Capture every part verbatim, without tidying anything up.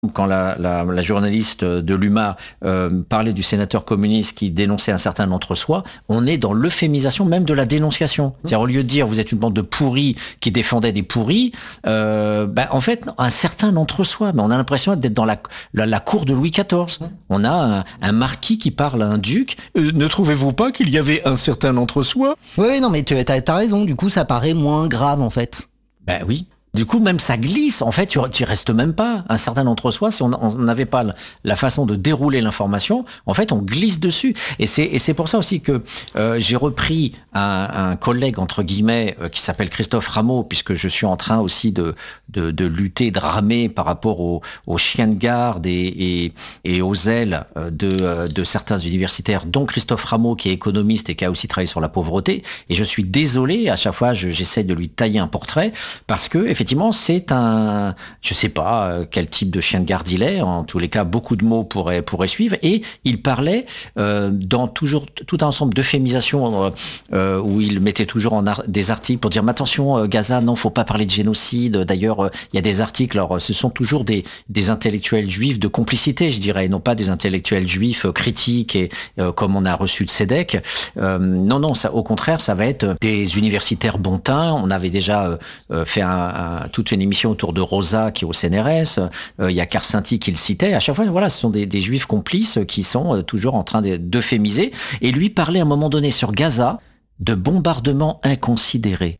Quand la, la, la journaliste de l'U M A euh, parlait du sénateur communiste qui dénonçait un certain entre-soi, on est dans l'euphémisation même de la dénonciation. C'est-à-dire, au lieu de dire vous êtes une bande de pourris qui défendait des pourris, euh, bah, en fait, un certain entre-soi. Mais on a l'impression d'être dans la, la, la cour de Louis quatorze. On a un, un marquis qui parle à un duc. Euh, ne trouvez-vous pas qu'il y avait un certain entre-soi ? Oui, non, mais tu as raison. Du coup, ça paraît moins grave, en fait. Ben oui. Du coup, même ça glisse. En fait, tu, tu restes même pas un certain entre-soi. Si on n'avait pas la, la façon de dérouler l'information, en fait, on glisse dessus. Et c'est et c'est pour ça aussi que euh, j'ai repris un, un collègue entre guillemets euh, qui s'appelle Christophe Rameau, puisque je suis en train aussi de de, de lutter, de ramer par rapport aux, aux chiens de garde et et, et aux ailes de de certains universitaires, dont Christophe Rameau, qui est économiste et qui a aussi travaillé sur la pauvreté. Et je suis désolé, à chaque fois, je, j'essaie de lui tailler un portrait parce que effectivement, c'est un, je sais pas quel type de chien de garde il est. En tous les cas, beaucoup de mots pourraient pourraient suivre. Et il parlait euh, dans toujours tout un ensemble d'euphémisations euh, où il mettait toujours en ar- des articles pour dire mais attention, euh, Gaza, non, faut pas parler de génocide. D'ailleurs, euh, il y a des articles. Alors, ce sont toujours des des intellectuels juifs de complicité, je dirais, non pas des intellectuels juifs euh, critiques et euh, comme on a reçu de Sédèque. Euh, non, non, ça, au contraire, ça va être des universitaires bontins. On avait déjà euh, fait un, un toute une émission autour de Rosa qui est au C N R S, euh, il y a Karsinti qui le citait, à chaque fois, voilà, ce sont des, des juifs complices qui sont euh, toujours en train de, d'euphémiser, et lui parlait à un moment donné sur Gaza de bombardements inconsidérés.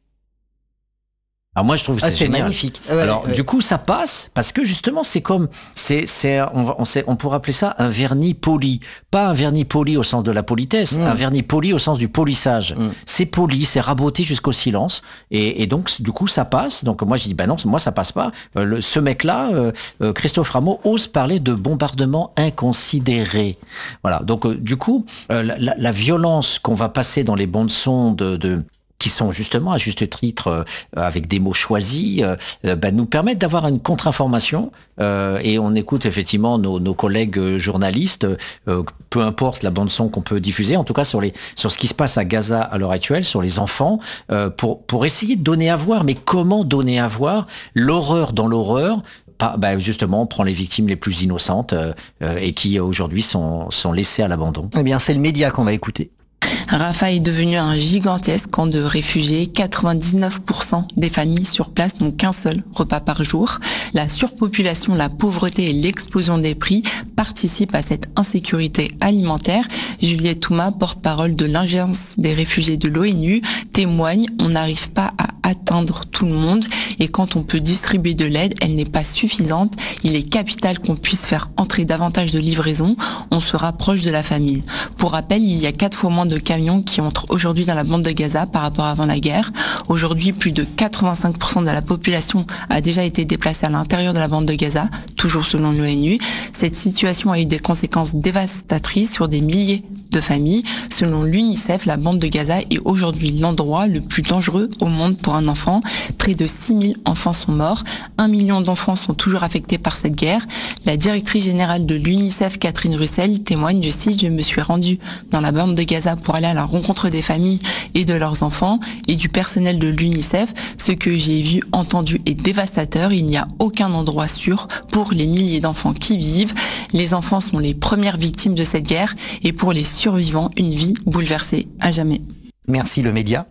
Alors moi je trouve que ah, c'est, c'est génial. Magnifique. Ouais, Alors ouais. du coup ça passe parce que justement c'est comme c'est c'est on va, on, sait, on pourrait appeler ça un vernis poli, pas un vernis poli au sens de la politesse, mmh. un vernis poli au sens du polissage. Mmh. C'est poli, c'est raboté jusqu'au silence et, et donc du coup ça passe. Donc moi je dis bah non, moi ça passe pas. Euh, le, ce mec là, euh, euh, Christophe Rameau ose parler de bombardement inconsidéré. Voilà. Donc euh, du coup euh, la, la, la violence qu'on va passer dans les bandes son de, de qui sont justement à juste titre euh, avec des mots choisis, euh, bah, nous permettent d'avoir une contre-information euh, et on écoute effectivement nos, nos collègues journalistes, euh, peu importe la bande son qu'on peut diffuser, en tout cas sur les sur ce qui se passe à Gaza à l'heure actuelle, sur les enfants, euh, pour pour essayer de donner à voir. Mais comment donner à voir l'horreur dans l'horreur? Pas, bah justement, on prend les victimes les plus innocentes euh, et qui aujourd'hui sont sont laissées à l'abandon. Eh bien, c'est le média qu'on va écouter. Rafah est devenu un gigantesque camp de réfugiés. quatre-vingt-dix-neuf pour cent des familles sur place n'ont qu'un seul repas par jour. La surpopulation, la pauvreté et l'explosion des prix participent à cette insécurité alimentaire. Juliette Touma, porte-parole de l'Agence des réfugiés de l'ONU, témoigne « On n'arrive pas à atteindre tout le monde et quand on peut distribuer de l'aide, elle n'est pas suffisante. Il est capital qu'on puisse faire entrer davantage de livraisons. On se rapproche de la famine. » Pour rappel, il y a quatre fois moins de camions qui entrent aujourd'hui dans la bande de Gaza par rapport à avant la guerre. Aujourd'hui, plus de quatre-vingt-cinq pour cent de la population a déjà été déplacée à l'intérieur de la bande de Gaza, toujours selon l'ONU. Cette situation a eu des conséquences dévastatrices sur des milliers de familles. Selon l'UNICEF, la bande de Gaza est aujourd'hui l'endroit le plus dangereux au monde pour un enfant. Près de six mille enfants sont morts. Un million d'enfants sont toujours affectés par cette guerre. La directrice générale de l'UNICEF, Catherine Russell, témoigne, je cite, « Je me suis rendue dans la bande de Gaza pour aller à la rencontre des familles et de leurs enfants et du personnel de l'UNICEF. Ce que j'ai vu, entendu est dévastateur. Il n'y a aucun endroit sûr pour les milliers d'enfants qui vivent. Les enfants sont les premières victimes de cette guerre et pour les survivants, une vie bouleversée à jamais. » Merci le média.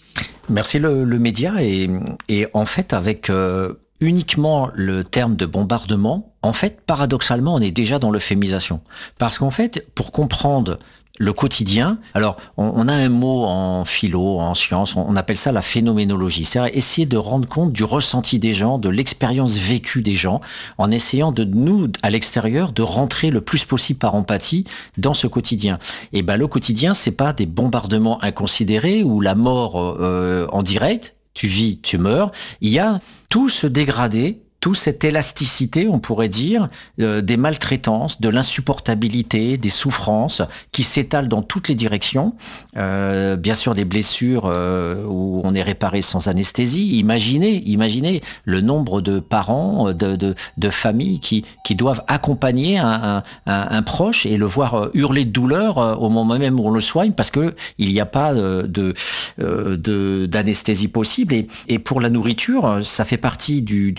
Merci le, le média et, et en fait avec euh, uniquement le terme de bombardement, en fait paradoxalement on est déjà dans l'euphémisation. Parce qu'en fait pour comprendre le quotidien, alors on, on a un mot en philo, en sciences, on, on appelle ça la phénoménologie, c'est-à-dire essayer de rendre compte du ressenti des gens, de l'expérience vécue des gens, en essayant de nous, à l'extérieur, de rentrer le plus possible par empathie dans ce quotidien. Et ben le quotidien, c'est pas des bombardements inconsidérés ou la mort euh, en direct, tu vis, tu meurs, il y a tout ce dégradé, toute cette élasticité, on pourrait dire, euh, des maltraitances, de l'insupportabilité, des souffrances qui s'étalent dans toutes les directions. Euh, bien sûr, des blessures euh, où on est réparé sans anesthésie. Imaginez, imaginez le nombre de parents, de, de, de familles qui, qui doivent accompagner un, un, un proche et le voir hurler de douleur au moment même où on le soigne parce que il n'y a pas de, de, de d'anesthésie possible. Et, et pour la nourriture, ça fait partie du, du programme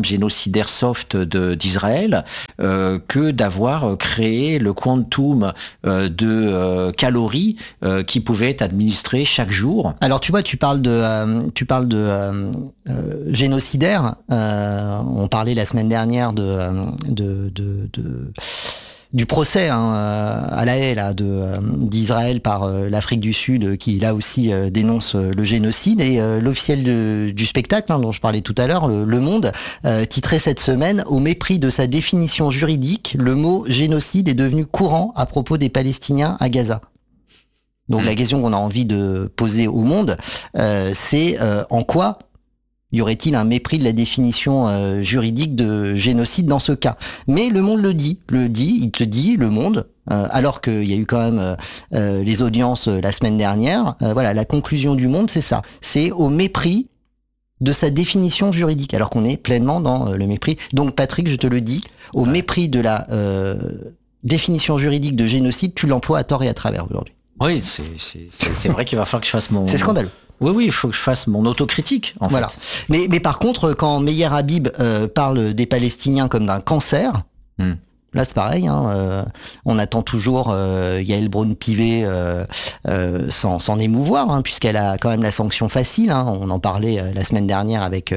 génocidaire soft de, d'Israël euh, que d'avoir créé le quantum euh, de euh, calories euh, qui pouvait être administré chaque jour. Alors tu vois, tu parles de, euh, tu parles de euh, euh, génocidaire. Euh, on parlait la semaine dernière de, de, de, de du procès hein, à La Haye là, de, euh, d'Israël par euh, l'Afrique du Sud euh, qui là aussi euh, dénonce euh, le génocide et euh, l'officiel de, du spectacle hein, dont je parlais tout à l'heure, le, le Monde, euh, titrait cette semaine « Au mépris de sa définition juridique, le mot génocide est devenu courant à propos des Palestiniens à Gaza ». Donc mmh. la question qu'on a envie de poser au Monde, euh, c'est euh, en quoi y aurait-il un mépris de la définition euh, juridique de génocide dans ce cas? Mais le Monde le dit, le dit, il te dit, le Monde, euh, alors qu'il y a eu quand même euh, euh, les audiences euh, la semaine dernière, euh, voilà, la conclusion du Monde, c'est ça. C'est au mépris de sa définition juridique, alors qu'on est pleinement dans euh, le mépris. Donc Patrick, je te le dis, au ouais. mépris de la euh, définition juridique de génocide, tu l'emploies à tort et à travers aujourd'hui. Oui, c'est, c'est, c'est, c'est vrai qu'il va falloir que je fasse mon... C'est scandaleux. Oui, oui, il faut que je fasse mon autocritique, en voilà. fait. Mais, mais par contre, quand Meyer Habib euh, parle des Palestiniens comme d'un cancer, hmm. là c'est pareil, hein, euh, on attend toujours euh, Yael Braun-Pivet euh, euh, sans, sans émouvoir, hein, puisqu'elle a quand même la sanction facile. Hein, on en parlait euh, la semaine dernière avec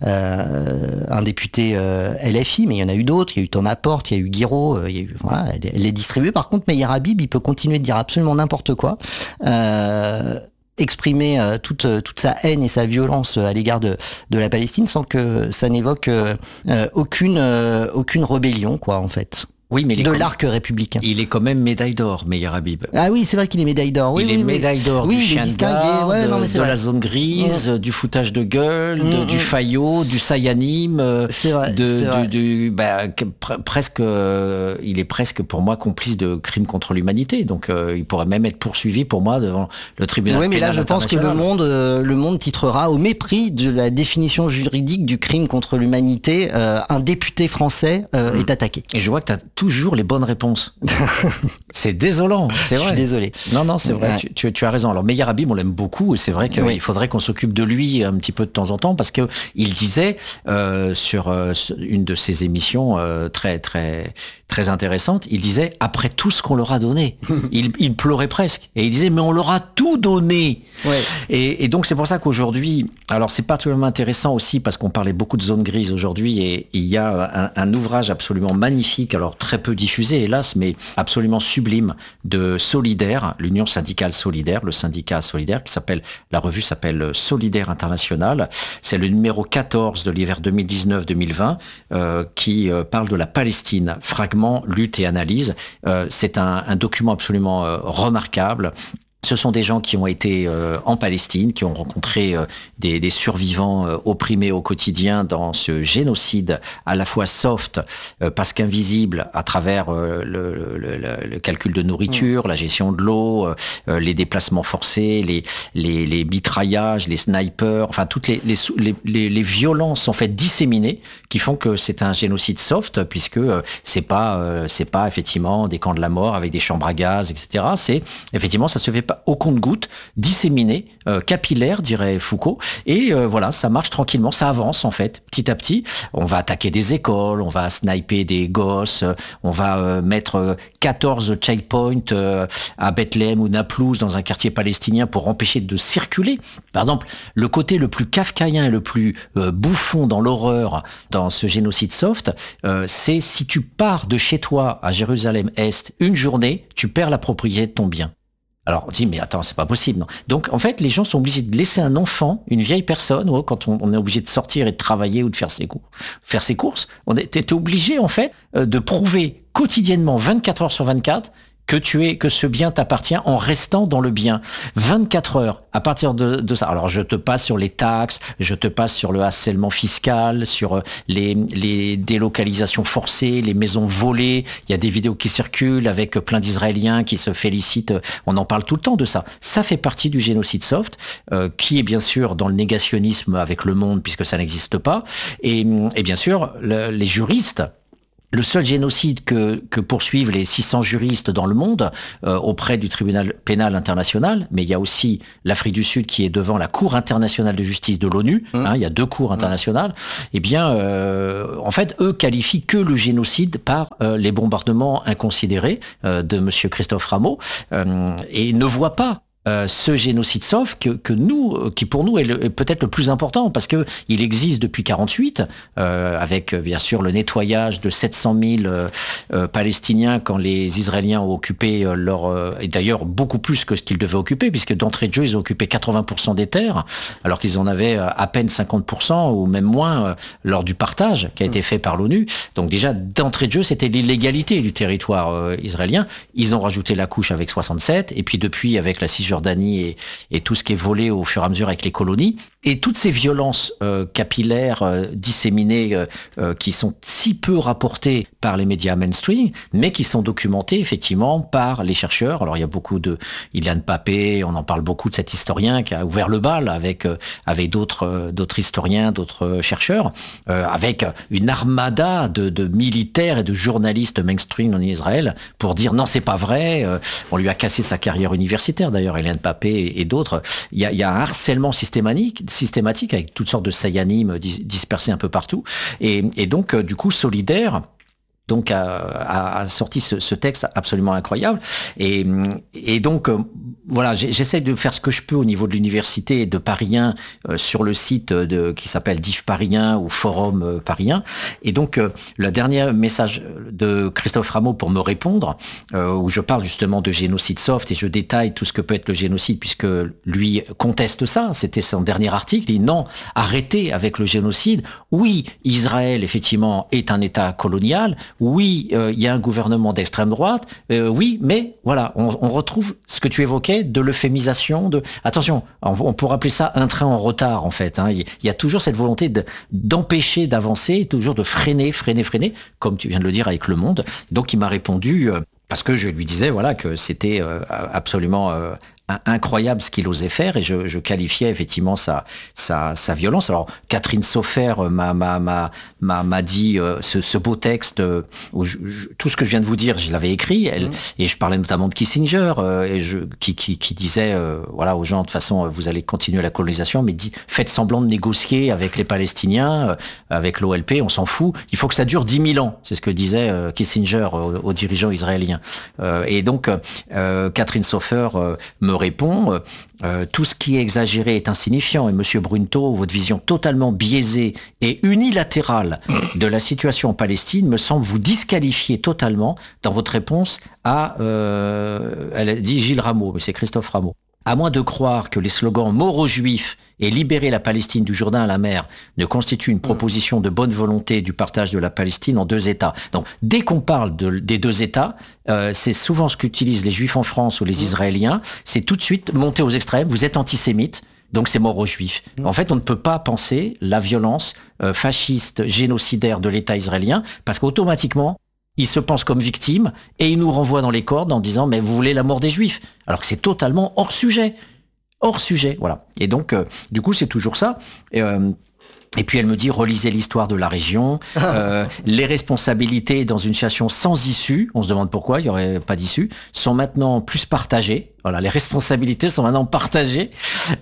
euh, un député euh, L F I, mais il y en a eu d'autres. Il y a eu Thomas Porte, il y a eu Guiraud. Euh, il y a eu, voilà, elle, elle est distribuée. Par contre, Meyer Habib, il peut continuer de dire absolument n'importe quoi. Euh, exprimer euh, toute toute sa haine et sa violence à l'égard de de la Palestine sans que ça n'évoque euh, euh, aucune euh, aucune rébellion quoi en fait. Oui, mais il est de comme... l'arc républicain. Il est quand même médaille d'or, Meyer Habib. Ah oui, c'est vrai qu'il est médaille d'or. Oui, il oui, est médaille d'or oui, du chien de garde, ouais, non, mais c'est de vrai. la zone grise, mmh. du foutage de gueule, mmh, de, du mmh. faillot, du sayanime. C'est vrai. De, c'est vrai. Du, du, bah, pre- presque, euh, il est presque pour moi complice de crimes contre l'humanité. Donc, euh, il pourrait même être poursuivi pour moi devant le tribunal. Oui, mais là, je pense que le Monde, euh, le Monde titrera au mépris de la définition juridique du crime contre l'humanité. Euh, un député français euh, mmh. est attaqué. Et je vois que tu as toujours les bonnes réponses. C'est désolant, c'est vrai. Je suis désolé. Non, non, c'est vrai, ouais. tu, tu, tu as raison. Alors, Meyer Habib, on l'aime beaucoup, et c'est vrai qu'il oui. faudrait qu'on s'occupe de lui un petit peu de temps en temps, parce que il disait euh, sur euh, une de ses émissions euh, très, très, très intéressantes, il disait, après tout ce qu'on leur a donné, il, il pleurait presque, et il disait, mais on leur a tout donné. Ouais. Et, et donc, c'est pour ça qu'aujourd'hui, alors c'est particulièrement intéressant aussi, parce qu'on parlait beaucoup de zones grises aujourd'hui, et, et il y a un, un ouvrage absolument magnifique, alors très peu diffusé, hélas, mais absolument sublime, de Solidaire, l'Union syndicale solidaire, le syndicat solidaire, qui s'appelle, la revue s'appelle Solidaire International. C'est le numéro quatorze de l'hiver deux mille dix-neuf deux mille vingt, euh, qui euh, parle de la Palestine, fragments, lutte et analyse. Euh, c'est un, un document absolument euh, remarquable. Ce sont des gens qui ont été euh, en Palestine, qui ont rencontré euh, des, des survivants euh, opprimés au quotidien dans ce génocide à la fois soft, euh, parce qu'invisible à travers euh, le, le, le, le calcul de nourriture, mmh. la gestion de l'eau, euh, les déplacements forcés, les, les, les mitraillages, les snipers, enfin toutes les, les, les, les violences en fait disséminées qui font que c'est un génocide soft, puisque euh, c'est pas euh, c'est pas effectivement des camps de la mort avec des chambres à gaz, et cetera. C'est effectivement ça se fait au compte-gouttes, disséminé, euh, capillaire, dirait Foucault. Et euh, voilà, ça marche tranquillement, ça avance en fait, petit à petit. On va attaquer des écoles, on va sniper des gosses, on va euh, mettre euh, quatorze checkpoints euh, à Bethléem ou Naplouse dans un quartier palestinien pour empêcher de circuler. Par exemple, le côté le plus kafkaïen et le plus euh, bouffon dans l'horreur dans ce génocide soft, euh, c'est si tu pars de chez toi à Jérusalem-Est une journée, tu perds la propriété de ton bien. Alors on dit mais attends c'est pas possible non. Donc en fait les gens sont obligés de laisser un enfant, une vieille personne, ouais, quand on, on est obligé de sortir et de travailler ou de faire ses cours, faire ses courses, on est t'es obligé en fait euh, de prouver quotidiennement vingt-quatre heures sur vingt-quatre que tu es, que ce bien t'appartient en restant dans le bien. vingt-quatre heures à partir de, de ça. Alors je te passe sur les taxes, je te passe sur le harcèlement fiscal, sur les, les délocalisations forcées, les maisons volées. Il y a des vidéos qui circulent avec plein d'Israéliens qui se félicitent. On en parle tout le temps de ça. Ça fait partie du génocide soft, euh, qui est bien sûr dans le négationnisme avec le monde puisque ça n'existe pas. Et, et bien sûr, le, les juristes Le seul génocide que, que poursuivent les six cents juristes dans le monde euh, auprès du tribunal pénal international, mais il y a aussi l'Afrique du Sud qui est devant la Cour internationale de justice de l'ONU, mmh. hein, il y a deux cours internationales, mmh. eh bien, euh, en fait, eux qualifient que le génocide par euh, les bombardements inconsidérés euh, de monsieur Christophe Rameau euh, et ne voient pas Euh, ce génocide sauf que, que nous, qui pour nous est, le, est peut-être le plus important parce que il existe depuis quarante-huit, euh, avec bien sûr le nettoyage de sept cent mille euh, euh, Palestiniens quand les Israéliens ont occupé euh, leur, euh, et d'ailleurs beaucoup plus que ce qu'ils devaient occuper, puisque d'entrée de jeu ils ont occupé quatre-vingts pour cent des terres, alors qu'ils en avaient euh, à peine cinquante pour cent ou même moins euh, lors du partage qui a été fait par l'ONU. Donc déjà d'entrée de jeu c'était l'illégalité du territoire euh, israélien. Ils ont rajouté la couche avec soixante-sept, et puis depuis avec la Cisjordanie Et, et tout ce qui est volé au fur et à mesure avec les colonies. Et toutes ces violences euh, capillaires euh, disséminées euh, euh, qui sont si peu rapportées par les médias mainstream, mais qui sont documentées effectivement par les chercheurs. Alors il y a beaucoup de Ilan Pappé, on en parle beaucoup de cet historien qui a ouvert le bal avec euh, avec d'autres euh, d'autres historiens, d'autres chercheurs, euh, avec une armada de, de militaires et de journalistes mainstream en Israël pour dire non c'est pas vrai. Euh, on lui a cassé sa carrière universitaire d'ailleurs, Ilan Pappé et, et d'autres. Il y a, il y a un harcèlement systématique systématique avec toutes sortes de sayanim dis, dispersés un peu partout. Et, et donc, euh, du coup, Solidaire donc a, a, a sorti ce, ce texte absolument incroyable. Et, et donc, euh, voilà, j'essaie de faire ce que je peux au niveau de l'université de Paris un euh, sur le site de, qui s'appelle D I F Paris un ou Forum euh, Paris un. Et donc, euh, le dernier message de Christophe Rameau pour me répondre, euh, où je parle justement de génocide soft et je détaille tout ce que peut être le génocide, puisque lui conteste ça. C'était son dernier article. Il dit non, arrêtez avec le génocide. Oui, Israël, effectivement, est un État colonial. Oui, euh, il y a un gouvernement d'extrême droite. Euh, oui, mais voilà, on, on retrouve ce que tu évoquais de l'euphémisation. De attention, on, on pourrait appeler ça un train en retard en fait. Hein. Il, il y a toujours cette volonté de, d'empêcher d'avancer, toujours de freiner, freiner, freiner, comme tu viens de le dire avec Le Monde. Donc il m'a répondu euh, parce que je lui disais voilà que c'était euh, absolument euh, incroyable ce qu'il osait faire, et je, je qualifiais effectivement sa, sa, sa violence. Alors Catherine Soffer m'a, m'a, m'a, m'a, m'a dit euh, ce, ce beau texte euh, où je, je, tout ce que je viens de vous dire, je l'avais écrit, elle, mmh. et je parlais notamment de Kissinger, euh, et je, qui, qui, qui disait euh, voilà aux gens, de toute façon vous allez continuer la colonisation, mais dit, faites semblant de négocier avec les Palestiniens, euh, avec l'O L P, on s'en fout, il faut que ça dure dix mille ans, c'est ce que disait euh, Kissinger aux, aux dirigeants israéliens. Euh, et donc euh, Catherine Soffer euh, me répond, euh, tout ce qui est exagéré est insignifiant, et Monsieur Brunto, votre vision totalement biaisée et unilatérale de la situation en Palestine me semble vous disqualifier totalement dans votre réponse à, euh, elle a dit Gilles Rameau, mais c'est Christophe Rameau. À moins de croire que les slogans « mort aux Juifs » et « libérer la Palestine du Jourdain à la mer » ne constituent une proposition de bonne volonté du partage de la Palestine en deux États. Donc, dès qu'on parle de, des deux États, euh, c'est souvent ce qu'utilisent les Juifs en France ou les Israéliens, c'est tout de suite monter aux extrêmes, vous êtes antisémite, donc c'est mort aux Juifs. En fait, on ne peut pas penser la violence euh, fasciste, génocidaire de l'État israélien, parce qu'automatiquement, il se pense comme victime et il nous renvoie dans les cordes en disant mais vous voulez la mort des Juifs, alors que c'est totalement hors sujet, hors sujet, voilà. Et donc euh, du coup c'est toujours ça. Et, euh, Et puis elle me dit, relisez l'histoire de la région, euh, les responsabilités dans une situation sans issue, on se demande pourquoi, il n'y aurait pas d'issue, sont maintenant plus partagées. Voilà, les responsabilités sont maintenant partagées.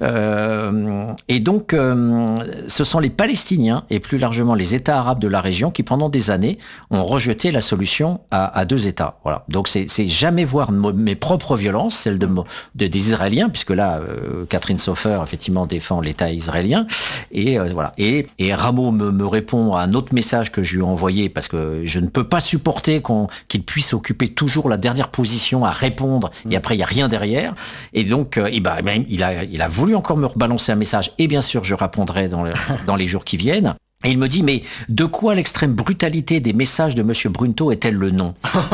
Euh, et donc, euh, ce sont les Palestiniens et plus largement les États arabes de la région qui, pendant des années, ont rejeté la solution à, à deux États. Voilà. Donc, c'est, c'est jamais voir mes propres violences, celles de, de des Israéliens, puisque là, euh, Catherine Soffer effectivement défend l'État israélien. Et euh, voilà. Et, et Rameau me, me répond à un autre message que je lui ai envoyé parce que je ne peux pas supporter qu'on, qu'il puisse occuper toujours la dernière position à répondre et après il y a rien derrière. Et donc, euh, et bah, il a, il a voulu encore me rebalancer un message. Et bien sûr, je répondrai dans, le, dans les jours qui viennent. Et il me dit, mais de quoi l'extrême brutalité des messages de Monsieur Brunto est-elle le nom ?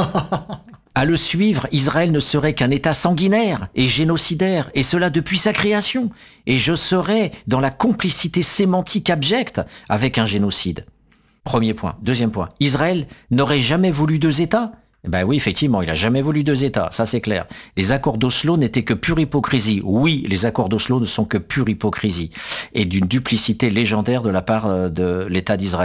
À le suivre, Israël ne serait qu'un État sanguinaire et génocidaire, et cela depuis sa création. Et je serais dans la complicité sémantique abjecte avec un génocide. Premier point. Deuxième point. Israël n'aurait jamais voulu deux États ? Ben oui, effectivement, il a jamais voulu deux États, ça c'est clair. Les accords d'Oslo n'étaient que pure hypocrisie. Oui, les accords d'Oslo ne sont que pure hypocrisie et d'une duplicité légendaire de la part de l'État d'Israël.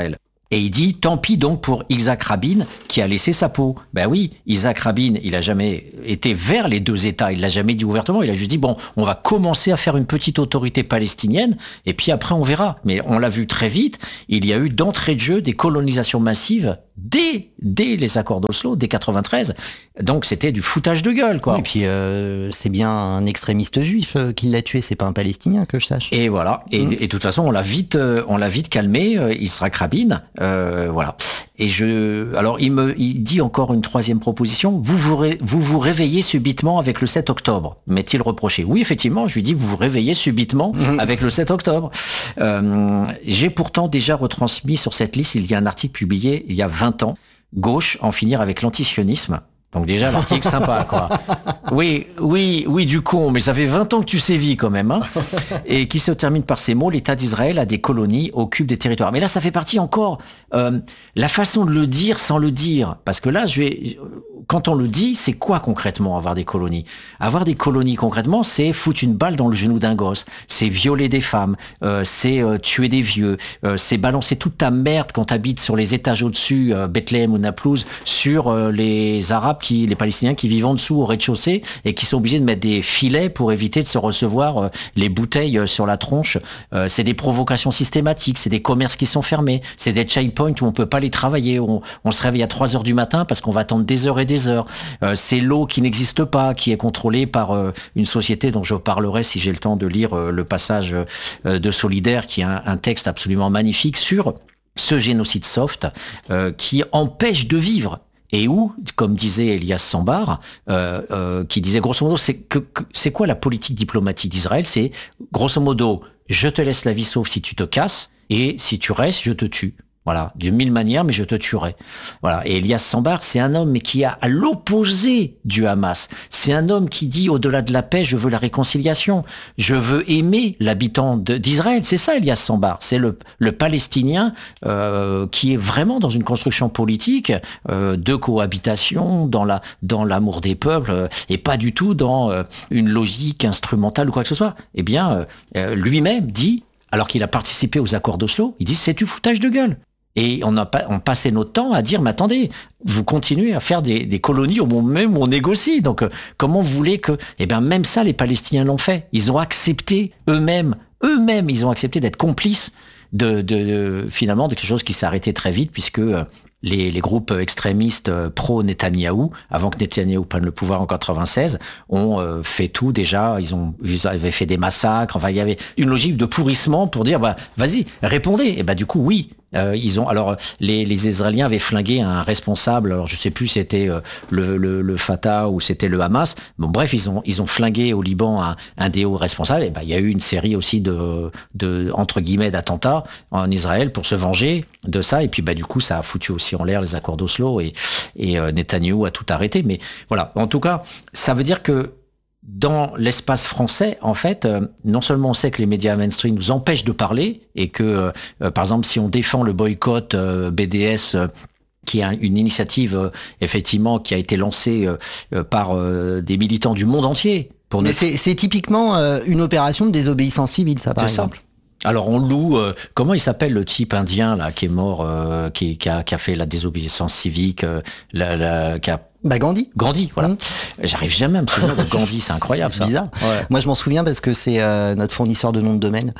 Et il dit, tant pis donc pour Yitzhak Rabin qui a laissé sa peau. Ben oui, Yitzhak Rabin, il a jamais été vers les deux États, il l'a jamais dit ouvertement, il a juste dit, bon, on va commencer à faire une petite autorité palestinienne, et puis après on verra. Mais on l'a vu très vite, il y a eu d'entrée de jeu des colonisations massives dès, dès les accords d'Oslo, dès quatre-vingt-treize. Donc c'était du foutage de gueule, quoi. Et puis euh, c'est bien un extrémiste juif euh, qui l'a tué, c'est pas un Palestinien, que je sache. Et voilà, et, mmh. et de toute façon on l'a vite, euh, on l'a vite calmé, euh, Yitzhak Rabin. Euh, voilà. Et je, alors il me, il dit encore une troisième proposition. Vous vous, ré, vous vous réveillez subitement avec le sept octobre. M'est-il reproché? Oui, effectivement. Je lui dis, vous vous réveillez subitement mmh. avec le sept octobre. Euh, j'ai pourtant déjà retransmis sur cette liste. Il y a un article publié il y a vingt ans. Gauche, en finir avec l'antisionisme. Donc déjà l'article sympa, quoi. Oui, oui, oui, du con, mais ça fait vingt ans que tu sévis quand même, hein. Et qui se termine par ces mots: l'État d'Israël a des colonies, occupe des territoires. Mais là, ça fait partie encore euh, la façon de le dire sans le dire, parce que là, je vais, quand on le dit, c'est quoi concrètement avoir des colonies? Avoir des colonies concrètement, c'est foutre une balle dans le genou d'un gosse, c'est violer des femmes, euh, c'est euh, tuer des vieux, euh, c'est balancer toute ta merde quand t'habites sur les étages au-dessus, euh, Bethléem ou Naplouse, sur euh, les Arabes. Qui, les Palestiniens qui vivent en dessous au rez-de-chaussée et qui sont obligés de mettre des filets pour éviter de se recevoir euh, les bouteilles euh, sur la tronche. Euh, c'est des provocations systématiques, c'est des commerces qui sont fermés, c'est des checkpoints où on peut pas les travailler, on, on se réveille à trois heures du matin parce qu'on va attendre des heures et des heures. Euh, c'est l'eau qui n'existe pas, qui est contrôlée par euh, une société dont je parlerai si j'ai le temps de lire euh, le passage euh, de Solidaire, qui est un, un texte absolument magnifique sur ce génocide soft euh, qui empêche de vivre. Et où, comme disait Elias Sambar, euh, euh, qui disait grosso modo, c'est que, que c'est quoi la politique diplomatique d'Israël? C'est grosso modo, je te laisse la vie sauve si tu te casses, et si tu restes, je te tue. Voilà, de mille manières, mais je te tuerai. Voilà. Et Elias Sambar, c'est un homme mais qui est à l'opposé du Hamas. C'est un homme qui dit, au-delà de la paix, je veux la réconciliation. Je veux aimer l'habitant de, d'Israël. C'est ça, Elias Sambar. C'est le, le Palestinien euh, qui est vraiment dans une construction politique euh, de cohabitation, dans la dans l'amour des peuples, euh, et pas du tout dans euh, une logique instrumentale ou quoi que ce soit. Eh bien, euh, lui-même dit, alors qu'il a participé aux accords d'Oslo, il dit, c'est du foutage de gueule. Et on a pas, on passait notre temps à dire, mais attendez, vous continuez à faire des, des colonies au moment même où on négocie. Donc, euh, comment vous voulez que, eh bien, même ça, les Palestiniens l'ont fait. Ils ont accepté eux-mêmes, eux-mêmes, ils ont accepté d'être complices de, de, de finalement, de quelque chose qui s'est arrêté très vite, puisque euh, les, les groupes extrémistes euh, pro-Netanyahou, avant que Netanyahou prenne le pouvoir en quatre-vingt-seize, ont euh, fait tout déjà. Ils ont, ils avaient fait des massacres. Enfin, il y avait une logique de pourrissement pour dire, bah, vas-y, répondez. Et bah, du coup, oui. Euh, ils ont alors les, les Israéliens avaient flingué un responsable. Alors je sais plus si c'était euh, le, le, le Fatah ou c'était le Hamas. Bon bref, ils ont ils ont flingué au Liban un, un des hauts responsables. Et ben il y a eu une série aussi de de entre guillemets d'attentats en Israël pour se venger de ça. Et puis bah du coup ça a foutu aussi en l'air les accords d'Oslo et et euh, Netanyahou a tout arrêté. Mais voilà, en tout cas, ça veut dire que dans l'espace français, en fait, euh, non seulement on sait que les médias mainstream nous empêchent de parler et que, euh, par exemple, si on défend le boycott euh, B D S, euh, qui est une initiative euh, effectivement qui a été lancée euh, par euh, des militants du monde entier. Pour Mais notre... c'est, c'est typiquement euh, une opération de désobéissance civile, ça, par C'est exemple. Simple. Alors on loue, euh, comment il s'appelle le type indien là qui est mort, euh, qui, qui, a, qui a fait la désobéissance civique, euh, la, la, qui a Bah Gandhi. Gandhi, voilà. Mmh. J'arrive jamais à me souvenir de Gandhi, c'est incroyable c'est ça. Bizarre. Ouais. Moi je m'en souviens parce que c'est euh, notre fournisseur de nom de domaine.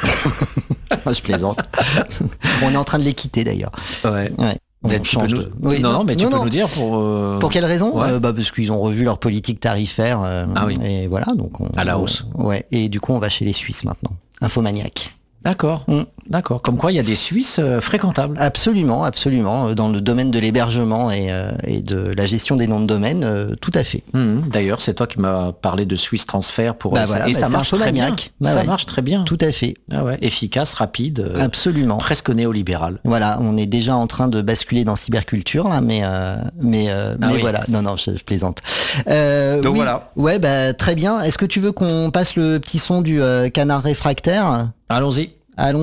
Je plaisante. On est en train de les quitter d'ailleurs. Ouais. Ouais. On change nous... de... oui, non, non, mais tu non, peux non. nous dire pour... Euh... Pour quelle raison? Ouais. euh, bah Parce qu'ils ont revu leur politique tarifaire. Euh, ah oui. Et voilà, donc on... À la hausse. Ouais, et du coup on va chez les Suisses maintenant. Infomaniac. D'accord, mmh. d'accord. Comme quoi, il y a des Suisses euh, fréquentables. Absolument, absolument. Dans le domaine de l'hébergement et, euh, et de la gestion des noms de domaine, euh, tout à fait. Mmh. D'ailleurs, c'est toi qui m'as parlé de Swiss Transfer pour bah et voilà, ça, et bah ça marche très bien. Bah ça ouais. marche très bien. Tout à fait. Ah ouais. Efficace, rapide. Euh, absolument. Presque néolibéral. Voilà, on est déjà en train de basculer dans cyberculture là, mais euh, mais euh, ah mais oui. Voilà. Non non, je, je plaisante. Euh, Donc oui. voilà. Ouais, bah très bien. Est-ce que tu veux qu'on passe le petit son du euh, canard réfractaire? Allons-y. Allons-y.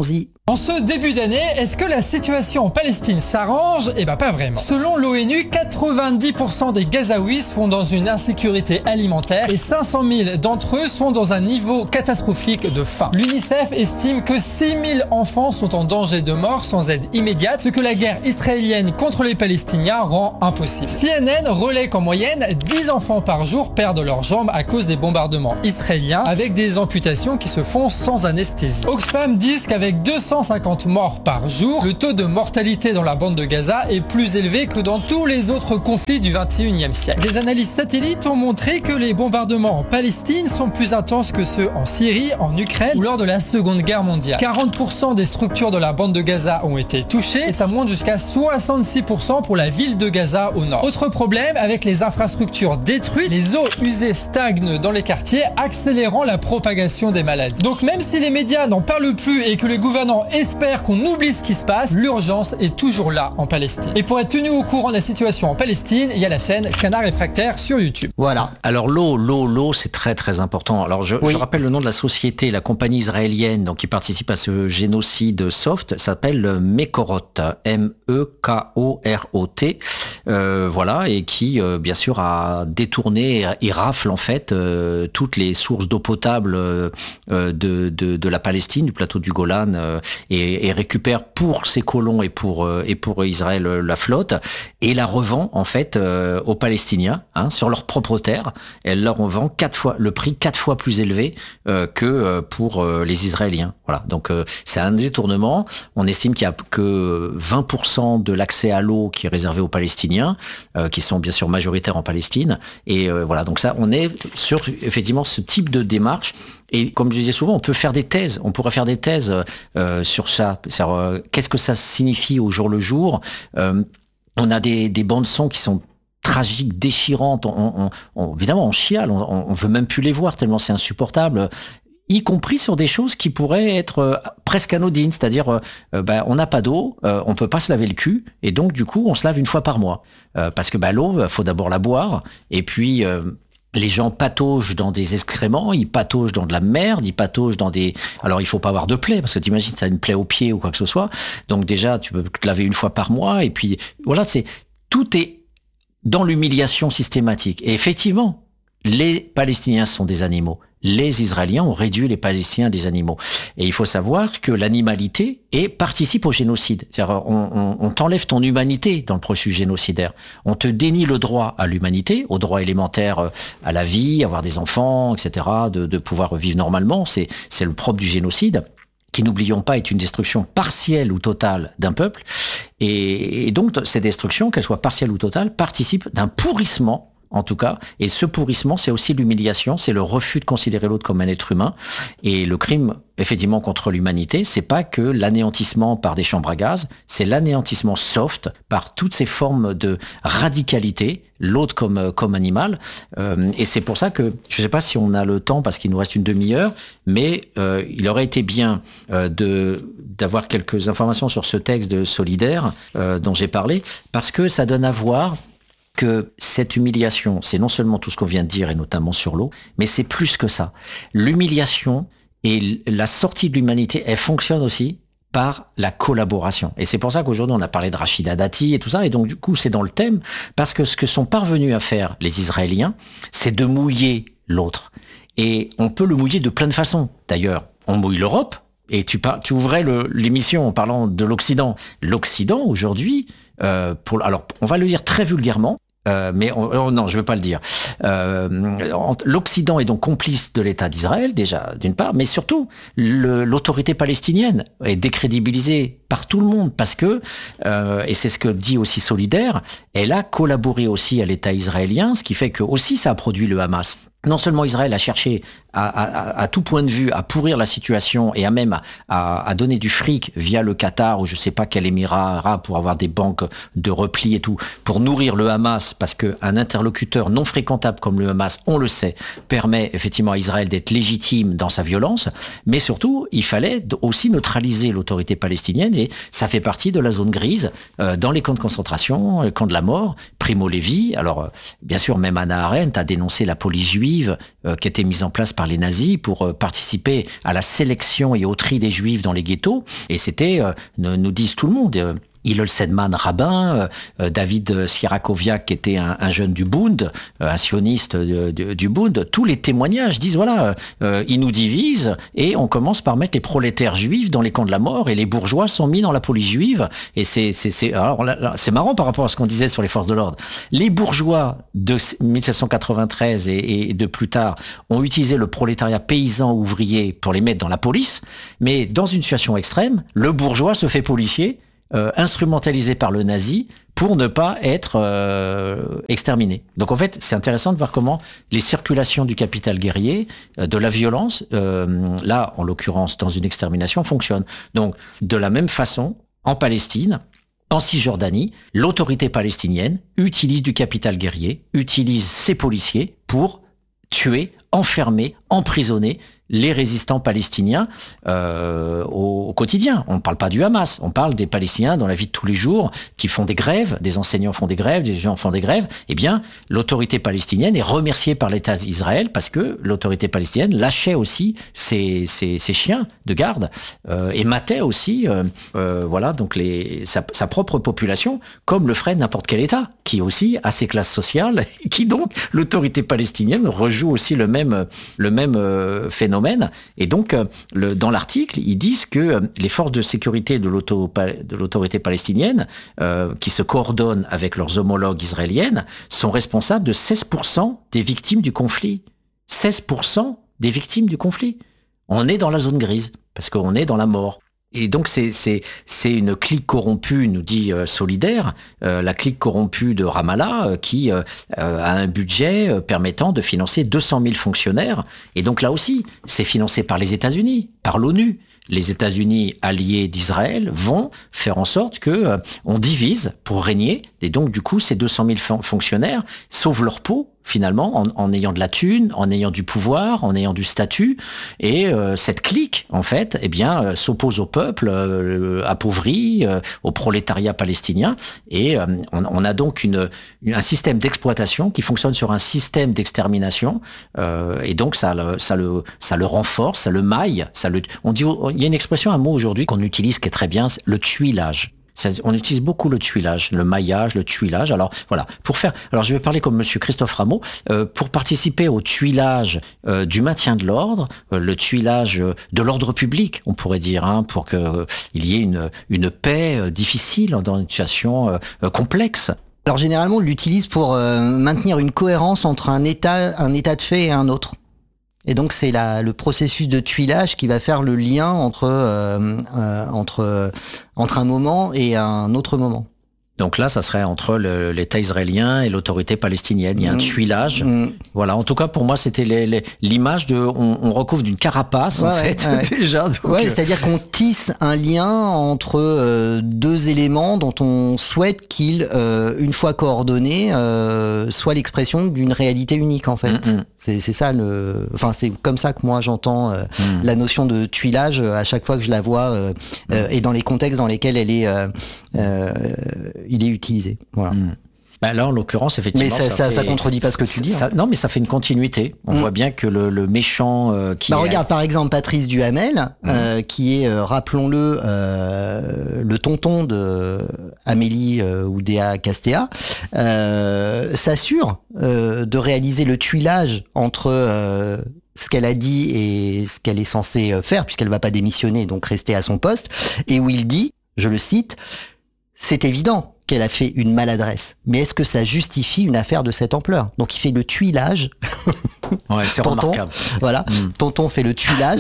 En ce début d'année, est-ce que la situation en Palestine s'arrange? Eh ben pas vraiment. Selon l'ONU, quatre-vingt-dix pour cent des Gazaouis sont dans une insécurité alimentaire et cinq cent mille d'entre eux sont dans un niveau catastrophique de faim. L'UNICEF estime que six mille enfants sont en danger de mort sans aide immédiate, ce que la guerre israélienne contre les Palestiniens rend impossible. C N N relaie qu'en moyenne, dix enfants par jour perdent leurs jambes à cause des bombardements israéliens avec des amputations qui se font sans anesthésie. Oxfam disent qu'avec deux cent cinquante morts par jour, le taux de mortalité dans la bande de Gaza est plus élevé que dans tous les autres conflits du vingt et unième siècle. Des analyses satellites ont montré que les bombardements en Palestine sont plus intenses que ceux en Syrie, en Ukraine ou lors de la Seconde Guerre mondiale. quarante pour cent des structures de la bande de Gaza ont été touchées et ça monte jusqu'à soixante-six pour cent pour la ville de Gaza au nord. Autre problème, avec les infrastructures détruites, les eaux usées stagnent dans les quartiers, accélérant la propagation des maladies. Donc même si les médias n'en parlent plus et que le gouvernement espère qu'on oublie ce qui se passe, l'urgence est toujours là en Palestine. Et pour être tenu au courant de la situation en Palestine, il y a la chaîne Canard Réfractaire sur YouTube. Voilà. Alors l'eau, l'eau, l'eau, c'est très très important. Alors je, Oui. je rappelle le nom de la société, la compagnie israélienne donc qui participe à ce génocide soft, s'appelle Mekorot, M E K O R O T, euh, voilà, et qui euh, bien sûr a détourné et rafle en fait euh, toutes les sources d'eau potable euh, de, de de la Palestine, du plateau du Golan. Euh, Et, et récupère pour ses colons et pour euh, et pour Israël euh, la flotte et la revend en fait euh, aux Palestiniens hein, sur leur propre terre. Elle leur en vend quatre fois le prix quatre fois plus élevé euh, que euh, pour euh, les Israéliens. Voilà. Donc euh, c'est un détournement. On estime qu'il y a que vingt pour cent de l'accès à l'eau qui est réservé aux Palestiniens, euh, qui sont bien sûr majoritaires en Palestine. Et euh, voilà. Donc ça, on est sur effectivement ce type de démarche. Et comme je disais souvent, on peut faire des thèses, on pourrait faire des thèses euh, sur ça. Euh, qu'est-ce que ça signifie au jour le jour? euh, On a des, des bandes son qui sont tragiques, déchirantes. On, on, on, évidemment, on chiale, on, on veut même plus les voir tellement c'est insupportable. Y compris sur des choses qui pourraient être euh, presque anodines, c'est-à-dire euh, bah, on n'a pas d'eau, euh, on peut pas se laver le cul, et donc du coup on se lave une fois par mois, euh, parce que bah, l'eau, faut d'abord la boire, et puis euh, les gens pataugent dans des excréments, ils pataugent dans de la merde, ils pataugent dans des... Alors il faut pas avoir de plaie, parce que t'imagines si t'as une plaie au pied ou quoi que ce soit, donc déjà tu peux te laver une fois par mois, et puis voilà, c'est tout est dans l'humiliation systématique. Et effectivement, les Palestiniens sont des animaux. Les Israéliens ont réduit les Palestiniens des animaux. Et il faut savoir que l'animalité est, participe au génocide. C'est-à-dire, on, on, on t'enlève ton humanité dans le processus génocidaire. On te dénie le droit à l'humanité, au droit élémentaire à la vie, avoir des enfants, et cetera, de, de pouvoir vivre normalement. C'est, c'est le propre du génocide, qui, n'oublions pas, est une destruction partielle ou totale d'un peuple. Et, et donc, ces destructions, qu'elles soient partielles ou totales, participent d'un pourrissement, en tout cas, et ce pourrissement, c'est aussi l'humiliation, c'est le refus de considérer l'autre comme un être humain. Et le crime, effectivement, contre l'humanité, c'est pas que l'anéantissement par des chambres à gaz, c'est l'anéantissement soft par toutes ces formes de radicalité, l'autre comme comme animal. Euh, et c'est pour ça que, je sais pas si on a le temps, parce qu'il nous reste une demi-heure, mais euh, il aurait été bien euh, de d'avoir quelques informations sur ce texte de Solidaire euh, dont j'ai parlé, parce que ça donne à voir que cette humiliation, c'est non seulement tout ce qu'on vient de dire, et notamment sur l'eau, mais c'est plus que ça. L'humiliation et la sortie de l'humanité, elle fonctionne aussi par la collaboration. Et c'est pour ça qu'aujourd'hui, on a parlé de Rachida Dati et tout ça, et donc du coup, c'est dans le thème, parce que ce que sont parvenus à faire les Israéliens, c'est de mouiller l'autre. Et on peut le mouiller de plein de façons. D'ailleurs, on mouille l'Europe, et tu, par, tu ouvrais le, l'émission en parlant de l'Occident. L'Occident, aujourd'hui, euh, pour, alors on va le dire très vulgairement, Euh, mais on, oh non, je veux pas le dire. Euh, L'Occident est donc complice de l'État d'Israël, déjà, d'une part, mais surtout, le, l'autorité palestinienne est décrédibilisée par tout le monde, parce que, euh, et c'est ce que dit aussi Solidaire, elle a collaboré aussi à l'État israélien, ce qui fait que aussi ça a produit le Hamas. Non seulement Israël a cherché à, à, à tout point de vue à pourrir la situation et à même à, à, à donner du fric via le Qatar ou je sais pas quel émirat arabe pour avoir des banques de repli et tout, pour nourrir le Hamas, parce qu'un interlocuteur non fréquentable comme le Hamas, on le sait, permet effectivement à Israël d'être légitime dans sa violence, mais surtout, il fallait aussi neutraliser l'autorité palestinienne et ça fait partie de la zone grise euh, dans les camps de concentration, les camps de la mort, Primo Levi. Alors, bien sûr, même Hannah Arendt a dénoncé la police juive euh, qui était mise en place par les nazis pour euh, participer à la sélection et au tri des juifs dans les ghettos. Et c'était, euh, nous disent tout le monde, euh, Hillel Sedman, rabbin, euh, David Sierakoviak, qui était un, un jeune du Bund, euh, un sioniste de, de, du Bund, tous les témoignages disent, voilà, euh, ils nous divisent et on commence par mettre les prolétaires juifs dans les camps de la mort et les bourgeois sont mis dans la police juive. Et c'est, c'est, c'est, alors là, là, c'est marrant par rapport à ce qu'on disait sur les forces de l'ordre. Les bourgeois de mille sept cent quatre-vingt-treize et, et de plus tard ont utilisé le prolétariat paysan ouvrier pour les mettre dans la police, mais dans une situation extrême, le bourgeois se fait policier, Euh, instrumentalisé par le nazi pour ne pas être euh, exterminé. Donc en fait, c'est intéressant de voir comment les circulations du capital guerrier, euh, de la violence, euh, là en l'occurrence dans une extermination, fonctionnent. Donc de la même façon, en Palestine, en Cisjordanie, l'autorité palestinienne utilise du capital guerrier, utilise ses policiers pour tuer, enfermer, emprisonner les résistants palestiniens euh, au, au quotidien. On ne parle pas du Hamas, on parle des Palestiniens dans la vie de tous les jours qui font des grèves, des enseignants font des grèves, des gens font des grèves. Eh bien, l'autorité palestinienne est remerciée par l'État d'Israël parce que l'autorité palestinienne lâchait aussi ses, ses, ses chiens de garde euh, et matait aussi euh, euh, voilà, donc les, sa, sa propre population, comme le ferait n'importe quel État, qui aussi a ses classes sociales, et qui donc, l'autorité palestinienne rejoue aussi le même, le même euh, phénomène. Et donc, euh, le, dans l'article, ils disent que euh, les forces de sécurité de, l'auto, de l'autorité palestinienne, euh, qui se coordonnent avec leurs homologues israéliennes, sont responsables de seize pour cent des victimes du conflit. seize pour cent des victimes du conflit. On est dans la zone grise, parce qu'on est dans la mort. Et donc c'est c'est c'est une clique corrompue, nous dit euh, Solidaire, euh, la clique corrompue de Ramallah euh, qui euh, a un budget euh, permettant de financer deux cent mille fonctionnaires. Et donc là aussi, c'est financé par les États-Unis, par l'ONU. Les États-Unis alliés d'Israël vont faire en sorte que euh, on divise pour régner. Et donc du coup, ces deux cent mille fon- fonctionnaires sauvent leur peau finalement, en, en ayant de la thune, en ayant du pouvoir, en ayant du statut, et euh, cette clique, en fait, eh bien, euh, s'oppose au peuple euh, appauvri, euh, au prolétariat palestinien, et euh, on, on a donc une, une, un système d'exploitation qui fonctionne sur un système d'extermination, euh, et donc ça le, ça le, ça le renforce, ça le maille, ça le, on dit, il y a une expression, un mot aujourd'hui qu'on utilise qui est très bien, c'est le tuilage. On utilise beaucoup le tuilage, le maillage, le tuilage. Alors voilà, pour faire. Alors je vais parler comme Monsieur Christophe Rameau. Euh, pour participer au tuilage euh, du maintien de l'ordre, euh, le tuilage de l'ordre public, on pourrait dire, hein, pour que euh, il y ait une une paix euh, difficile dans une situation euh, euh, complexe. Alors généralement, on l'utilise pour euh, maintenir une cohérence entre un état, un état de fait et un autre. Et donc c'est la, le processus de tuilage qui va faire le lien entre euh, euh, entre entre un moment et un autre moment. Donc là, ça serait entre le, l'État israélien et l'autorité palestinienne. Il y a un mmh. tuilage. Mmh. Voilà. En tout cas, pour moi, c'était les, les, l'image de, on, on recouvre d'une carapace, ouais, en fait, ouais, ouais. déjà. Donc... Ouais, c'est-à-dire qu'on tisse un lien entre euh, deux éléments dont on souhaite qu'ils, euh, une fois coordonnés, euh, soient l'expression d'une réalité unique, en fait. Mmh. C'est, c'est ça le, enfin, c'est comme ça que moi j'entends euh, mmh. la notion de tuilage à chaque fois que je la vois euh, mmh. euh, et dans les contextes dans lesquels elle est. Euh, euh, il est utilisé. Voilà. Mmh. Ben là, en l'occurrence, effectivement, mais ça, ça, fait, ça contredit pas ce que tu dis. Ça, hein. Non, mais ça fait une continuité. On mmh. voit bien que le, le méchant euh, qui. Bah est... regarde par exemple Patrice Duhamel, mmh. euh, qui est, euh, rappelons-le, euh, le tonton de Amélie euh, Oudéa Castéa, euh, s'assure euh, de réaliser le tuilage entre euh, ce qu'elle a dit et ce qu'elle est censée faire, puisqu'elle va pas démissionner, donc rester à son poste, et où il dit, je le cite, c'est évident qu'elle a fait une maladresse, mais est-ce que ça justifie une affaire de cette ampleur? Donc il fait le tuilage. Ouais, c'est tonton, remarquable. Voilà, mm. tonton fait le tuilage.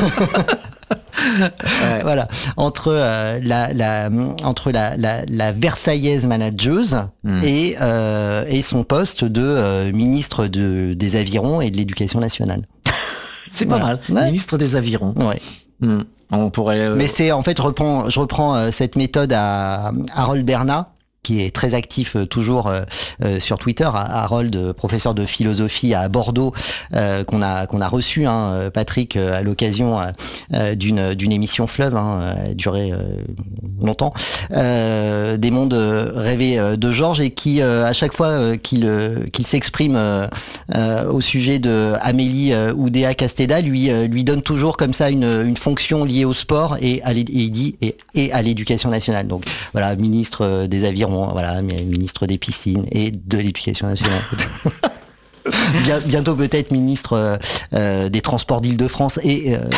ouais. Voilà, entre euh, la, la entre la, la, la Versaillaise manageuse mm. et euh, et son poste de euh, ministre de des Avirons et de l'Éducation nationale. C'est pas voilà. mal. Ouais. Ministre des Avirons. Ouais. Mm. On pourrait. Euh... Mais c'est en fait, je reprends, je reprends euh, cette méthode à Harold Bernat, qui est très actif euh, toujours euh, euh, sur Twitter, Harold, professeur de philosophie à Bordeaux, euh, qu'on a qu'on a reçu, hein, Patrick, euh, à l'occasion euh, d'une d'une émission Fleuve, hein, elle a duré euh, longtemps, euh, des mondes rêvés de Georges, et qui euh, à chaque fois euh, qu'il euh, qu'il s'exprime euh, euh, au sujet de Amélie euh, Oudéa Castéda, lui euh, lui donne toujours comme ça une une fonction liée au sport et à l'é- et il dit et, et à l'éducation nationale. Donc voilà, ministre des avirons, voilà, ministre des piscines et de l'éducation nationale. Bien, bientôt peut-être ministre euh, des transports d'Île-de-France et euh,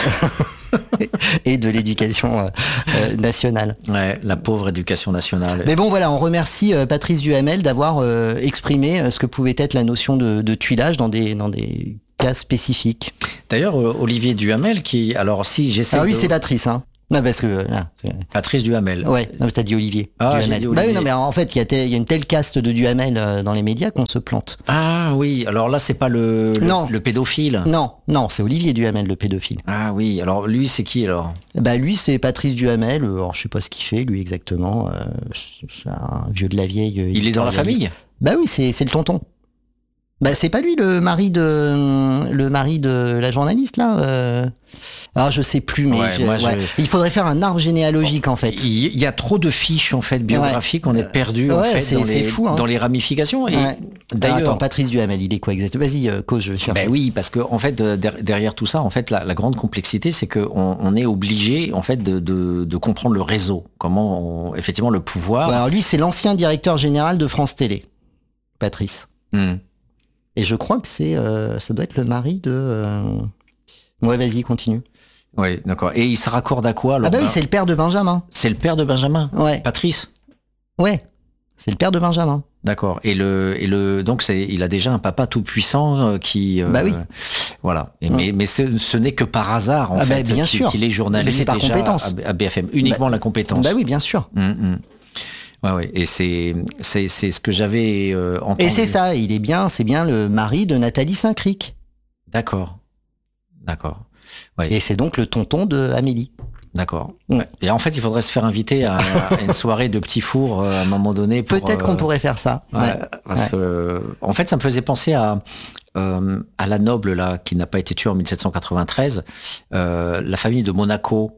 et de l'éducation euh, nationale. Ouais, la pauvre éducation nationale. Mais bon, voilà, on remercie euh, Patrice Duhamel d'avoir euh, exprimé euh, ce que pouvait être la notion de, de tuilage dans des dans des cas spécifiques. D'ailleurs, euh, Olivier Duhamel, qui, alors si j'essaie Ah oui, de... c'est Patrice, hein. Non, parce que là, c'est... Patrice Duhamel. Ouais, non, t'as dit Olivier. Ah, Duhamel. j'ai dit Bah Olivier. oui, non, mais en fait, il y, a te- il y a une telle caste de Duhamel euh, dans les médias qu'on se plante. Ah oui, alors là, c'est pas le, le, Non. le pédophile. Non, non, c'est Olivier Duhamel, le pédophile. Ah oui, alors lui, c'est qui alors? Bah lui, c'est Patrice Duhamel. euh, Alors je sais pas ce qu'il fait, lui exactement. euh, C'est un vieux de la vieille. euh, Il est dans la éditorialiste. famille? Bah oui, c'est c'est le tonton. Bah c'est pas lui le mari de le mari de la journaliste là. euh. Alors je sais plus, mais Ouais, je- moi, ouais. je- il faudrait faire un arbre généalogique en fait. Il y a trop de fiches en fait biographiques, on est perdu en Ouais, fait c'est- dans c'est les fou, hein. dans les ramifications. Et Ouais. Alors, d'ailleurs, attends, Patrice Duhamel, il est quoi exactement? Vas-y, euh, cause, je cherche. ben oui, parce que en fait, euh, der- derrière tout ça, en fait, la, la grande complexité, c'est qu'on on est obligé en fait de, de, de comprendre le réseau, comment on- effectivement le pouvoir. Ouais, alors lui, c'est l'ancien directeur général de France Télé, Patrice. Hmm. Et je crois que c'est, euh, ça doit être le mari de. Euh... Ouais, vas-y, continue. Oui, d'accord. Et il se raccorde à quoi alors Ah bah oui, ben, c'est le père de Benjamin. c'est le père de Benjamin, Ouais, Patrice. ouais, c'est le père de Benjamin. D'accord. Et le et le donc c'est il a déjà un papa tout puissant qui. euh, Bah oui. Voilà. Et Mm. Mais mais ce, ce n'est que par hasard en Ah bah, fait bien qu'il sûr. qu'il est journaliste Mais c'est par déjà compétence. à, à B F M. Uniquement la compétence. Bah oui, bien sûr. Mm, mm. Ouais, ouais. Et c'est c'est c'est ce que j'avais euh, entendu. Et c'est ça, il est bien, c'est bien le mari de Nathalie Saint-Cric. D'accord. D'accord. Ouais. Et c'est donc le tonton de Amélie. D'accord. Mm. Ouais. Et en fait, il faudrait se faire inviter à, à une soirée de petits fours euh, à un moment donné. pour, Peut-être euh, qu'on pourrait faire ça. Ouais, Ouais. parce Ouais. que, euh, en fait, ça me faisait penser à euh, à la noble là qui n'a pas été tuée en mille sept cent quatre-vingt-treize. Euh, la famille de Monaco.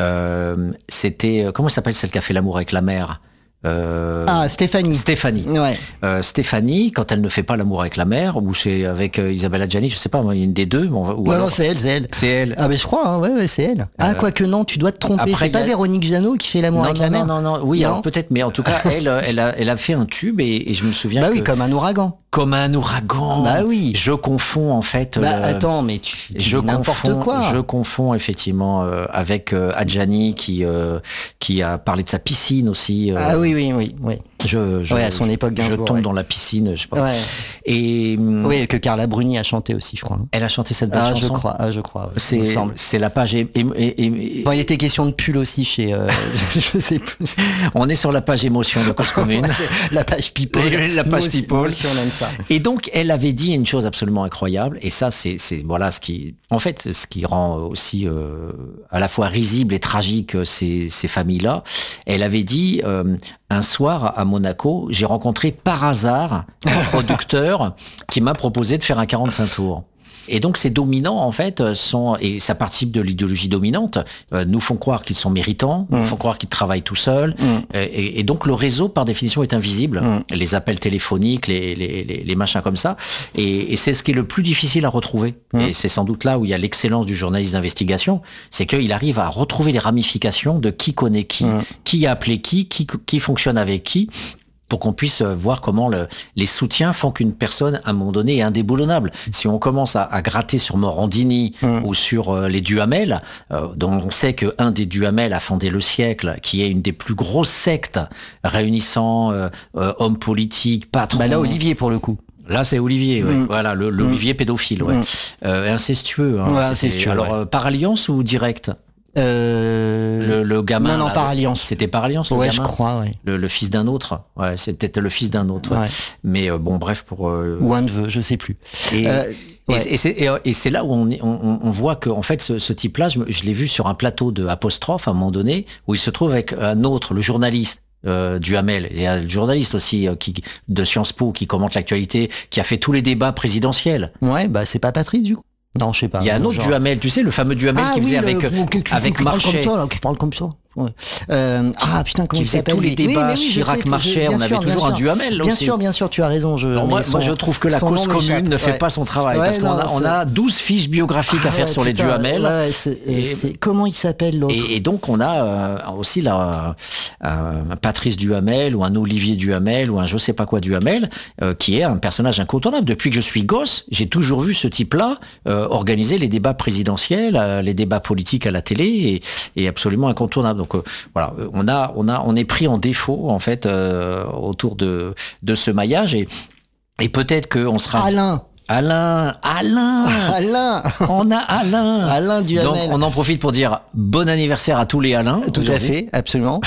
Euh, c'était comment elle s'appelle celle qui a fait l'amour avec la mère. Euh, Ah, Stéphanie. Stéphanie. Ouais. Euh, Stéphanie, quand elle ne fait pas l'amour avec la mère, ou c'est avec euh, Isabelle Adjani, je sais pas, une des deux. Bon, ou Non, alors- non, c'est elle, c'est elle. c'est elle. Ah, mais je crois, hein, ouais, ouais, c'est elle. Ah, Euh, quoique non, tu dois te tromper. après, C'est il pas y a- Véronique Jeannot qui fait l'amour Non, avec non, la mère? non, non, non, oui, Non. alors peut-être, mais en tout cas, elle, elle a, elle a fait un tube et, et je me souviens Bah que oui, comme un ouragan. comme un ouragan. Bah oui. Je confonds en fait. Bah le- attends, mais tu fais Je n'importe confonds, quoi. je confonds effectivement euh, avec euh, Adjani qui euh, qui a parlé de sa piscine aussi. euh, Ah oui, oui, oui, oui. je, je, Ouais, à son époque, je Gainsbourg, tombe ouais. dans la piscine, je sais pas. Ouais. Et hum, Oui, que Carla Bruni a chanté aussi, je crois. hein. elle a chanté cette belle Ah, je chanson. crois, ah, je crois. ouais, il me C'est semble. c'est la page et, et- et- et- Bon, il était question de pull aussi chez. euh, je sais plus. on est sur la page émotion de Cause Commune. Ouais, c'est la page People. La Nous page aussi- People. nous aussi, on aime ça. Et donc, elle avait dit une chose absolument incroyable, et ça, c'est, c'est voilà ce qui, en fait, ce qui rend aussi euh, à la fois risible et tragique euh, ces, ces familles-là. Elle avait dit euh, un soir à Monaco, j'ai rencontré par hasard un producteur qui m'a proposé de faire un quarante-cinq tours. Et donc ces dominants, en fait, sont, et ça participe de l'idéologie dominante, euh, nous font croire qu'ils sont méritants, nous Mmh. font croire qu'ils travaillent tout seuls, Mmh. et, et donc le réseau, par définition, est invisible. Mmh. Les appels téléphoniques, les, les, les, les machins comme ça, et, et c'est ce qui est le plus difficile à retrouver. Mmh. Et c'est sans doute là où il y a l'excellence du journaliste d'investigation, c'est qu'il arrive à retrouver les ramifications de qui connaît qui, Mmh. qui a appelé qui, qui, qui fonctionne avec qui, pour qu'on puisse voir comment le, les soutiens font qu'une personne, à un moment donné, est indéboulonnable. Si on commence à, à gratter sur Morandini Mm. ou sur euh, les Duhamel, euh, dont on sait qu'un des Duhamel a fondé le siècle, qui est une des plus grosses sectes réunissant euh, euh, hommes politiques, patrons... Bah là, Olivier, pour le coup. Là, c'est Olivier, ouais. Mm. Voilà, le- l'Olivier pédophile, ouais. Mm. Euh, incestueux. Hein, Ouais, c'était- incestueux, Alors, ouais. euh, par alliance ou direct Euh... le, le gamin... Non, non, là, par alliance. C'était par alliance, le Ouais, gamin je crois, ouais. le, le fils d'un autre, ouais, c'est peut-être le fils d'un autre. ouais. Ouais. Mais euh, bon, bref, pour euh, Ou un neveu, je sais plus. et, Euh, et, ouais. et c'est, et, et c'est là où on, est- on, on voit que en fait ce, ce type-là, je, me- je l'ai vu sur un plateau de Apostrophe à un moment donné, où il se trouve avec un autre, le journaliste, Euh, Duhamel, il y a le journaliste aussi euh, qui, de Sciences Po qui commente l'actualité, qui a fait tous les débats présidentiels. Ouais, bah c'est pas Patrice du coup. Non, je sais pas. Il y a un autre genre... Duhamel, tu sais, le fameux Duhamel ah, qui oui, faisait le, avec, le, tu, avec tu Marchais. Comme ça, là, qui parle comme ça. Ouais. Euh, ah putain, comment qui il faisait s'appelle tous les débats, oui, oui, Chirac-Marchais, on avait sûr, toujours un sûr. Duhamel là bien aussi. Bien sûr, bien sûr, tu as raison. Je, non, moi, son, moi, je trouve que la cause commune ne fait ouais. pas son travail, ouais, parce qu'on a, on a douze fiches biographiques ah, à faire ouais, sur putain, les Duhamel. Ouais, c'est, et, c'est, comment il s'appelle l'autre et, et donc, on a euh, aussi là, euh, un Patrice Duhamel, ou un Olivier Duhamel, ou un je sais pas quoi Duhamel, euh, qui est un personnage incontournable. Depuis que je suis gosse, j'ai toujours vu ce type-là euh, organiser les débats présidentiels, euh, les débats politiques à la télé, et, et absolument incontournable. Donc, euh, voilà, on a, on a, on est pris en défaut en fait euh, autour de de ce maillage et et peut-être que on sera Alain Alain Alain Alain on a Alain Alain Duhamel. Donc on en profite pour dire bon anniversaire à tous les Alains. Tout à fait, absolument.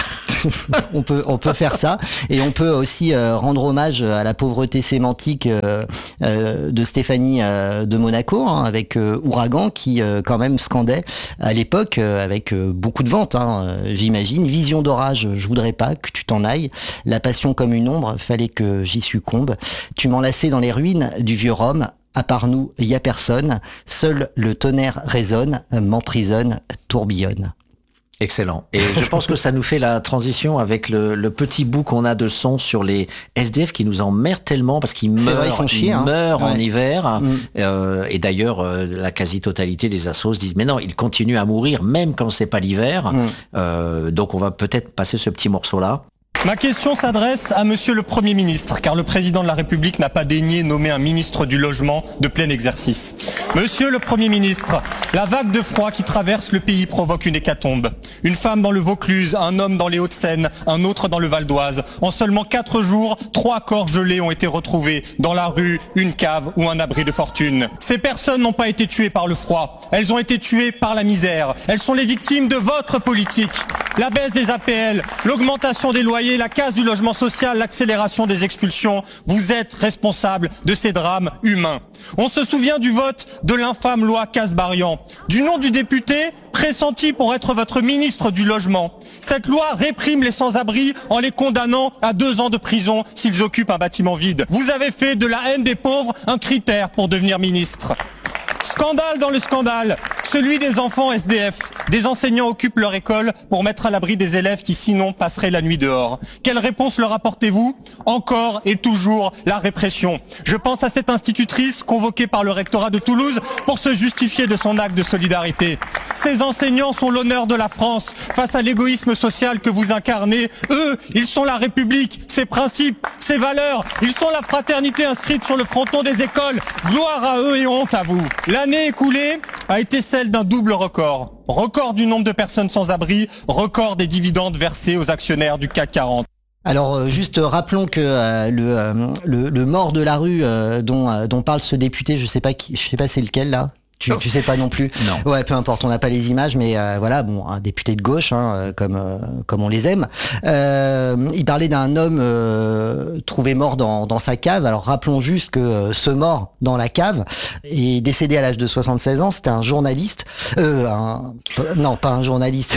on peut on peut faire ça et on peut aussi euh, rendre hommage à la pauvreté sémantique euh, euh, de Stéphanie euh, de Monaco hein, avec euh, Ouragan qui euh, quand même scandait à l'époque euh, avec euh, beaucoup de ventes hein, euh, j'imagine. Vision d'orage, je voudrais pas que tu t'en ailles. La passion comme une ombre, fallait que j'y succombe. Tu m'enlaçais dans les ruines du vieux Rome. À part nous, y a personne. Seul le tonnerre résonne, m'emprisonne, tourbillonne. Excellent. Et je pense que ça nous fait la transition avec le, le petit bout qu'on a de son sur les S D F qui nous emmerdent tellement parce qu'ils meurent, vrai, ils font chier, hein. meurent ouais. en hiver. Mm. Euh, et d'ailleurs, euh, la quasi-totalité des assos disent mais non, ils continuent à mourir même quand c'est pas l'hiver. Mm. Euh, donc on va peut-être passer ce petit morceau-là. Ma question s'adresse à Monsieur le Premier ministre, car le Président de la République n'a pas daigné nommer un ministre du Logement de plein exercice. Monsieur le Premier ministre, la vague de froid qui traverse le pays provoque une hécatombe. Une femme dans le Vaucluse, un homme dans les Hauts-de-Seine, un autre dans le Val d'Oise. En seulement quatre jours, trois corps gelés ont été retrouvés dans la rue, une cave ou un abri de fortune. Ces personnes n'ont pas été tuées par le froid, elles ont été tuées par la misère. Elles sont les victimes de votre politique. La baisse des A P L, l'augmentation des loyers, la casse du logement social, l'accélération des expulsions, vous êtes responsable de ces drames humains. On se souvient du vote de l'infâme loi Kasbarian, du nom du député pressenti pour être votre ministre du Logement. Cette loi réprime les sans-abri en les condamnant à deux ans de prison s'ils occupent un bâtiment vide. Vous avez fait de la haine des pauvres un critère pour devenir ministre. Scandale dans le scandale, celui des enfants S D F. Des enseignants occupent leur école pour mettre à l'abri des élèves qui sinon passeraient la nuit dehors. Quelle réponse leur apportez-vous ? Encore et toujours la répression. Je pense à cette institutrice convoquée par le rectorat de Toulouse pour se justifier de son acte de solidarité. Ces enseignants sont l'honneur de la France face à l'égoïsme social que vous incarnez. Eux, ils sont la République, ses principes, ses valeurs. Ils sont la fraternité inscrite sur le fronton des écoles. Gloire à eux et honte à vous. L'année écoulée a été celle d'un double record. Record du nombre de personnes sans abri, record des dividendes versés aux actionnaires du C A C quarante. Alors euh, juste euh, rappelons que euh, le, euh, le le mort de la rue euh, dont euh, dont parle ce député, je sais pas qui, je sais pas c'est lequel là. Tu, tu sais pas non plus. Non. Ouais, peu importe, on n'a pas les images, mais euh, voilà, bon, un député de gauche, hein, comme euh, comme on les aime. Euh, il parlait d'un homme euh, trouvé mort dans dans sa cave. Alors rappelons juste que euh, ce mort dans la cave est décédé à l'âge de soixante-seize ans. C'était un journaliste. Euh, un, non, pas un journaliste.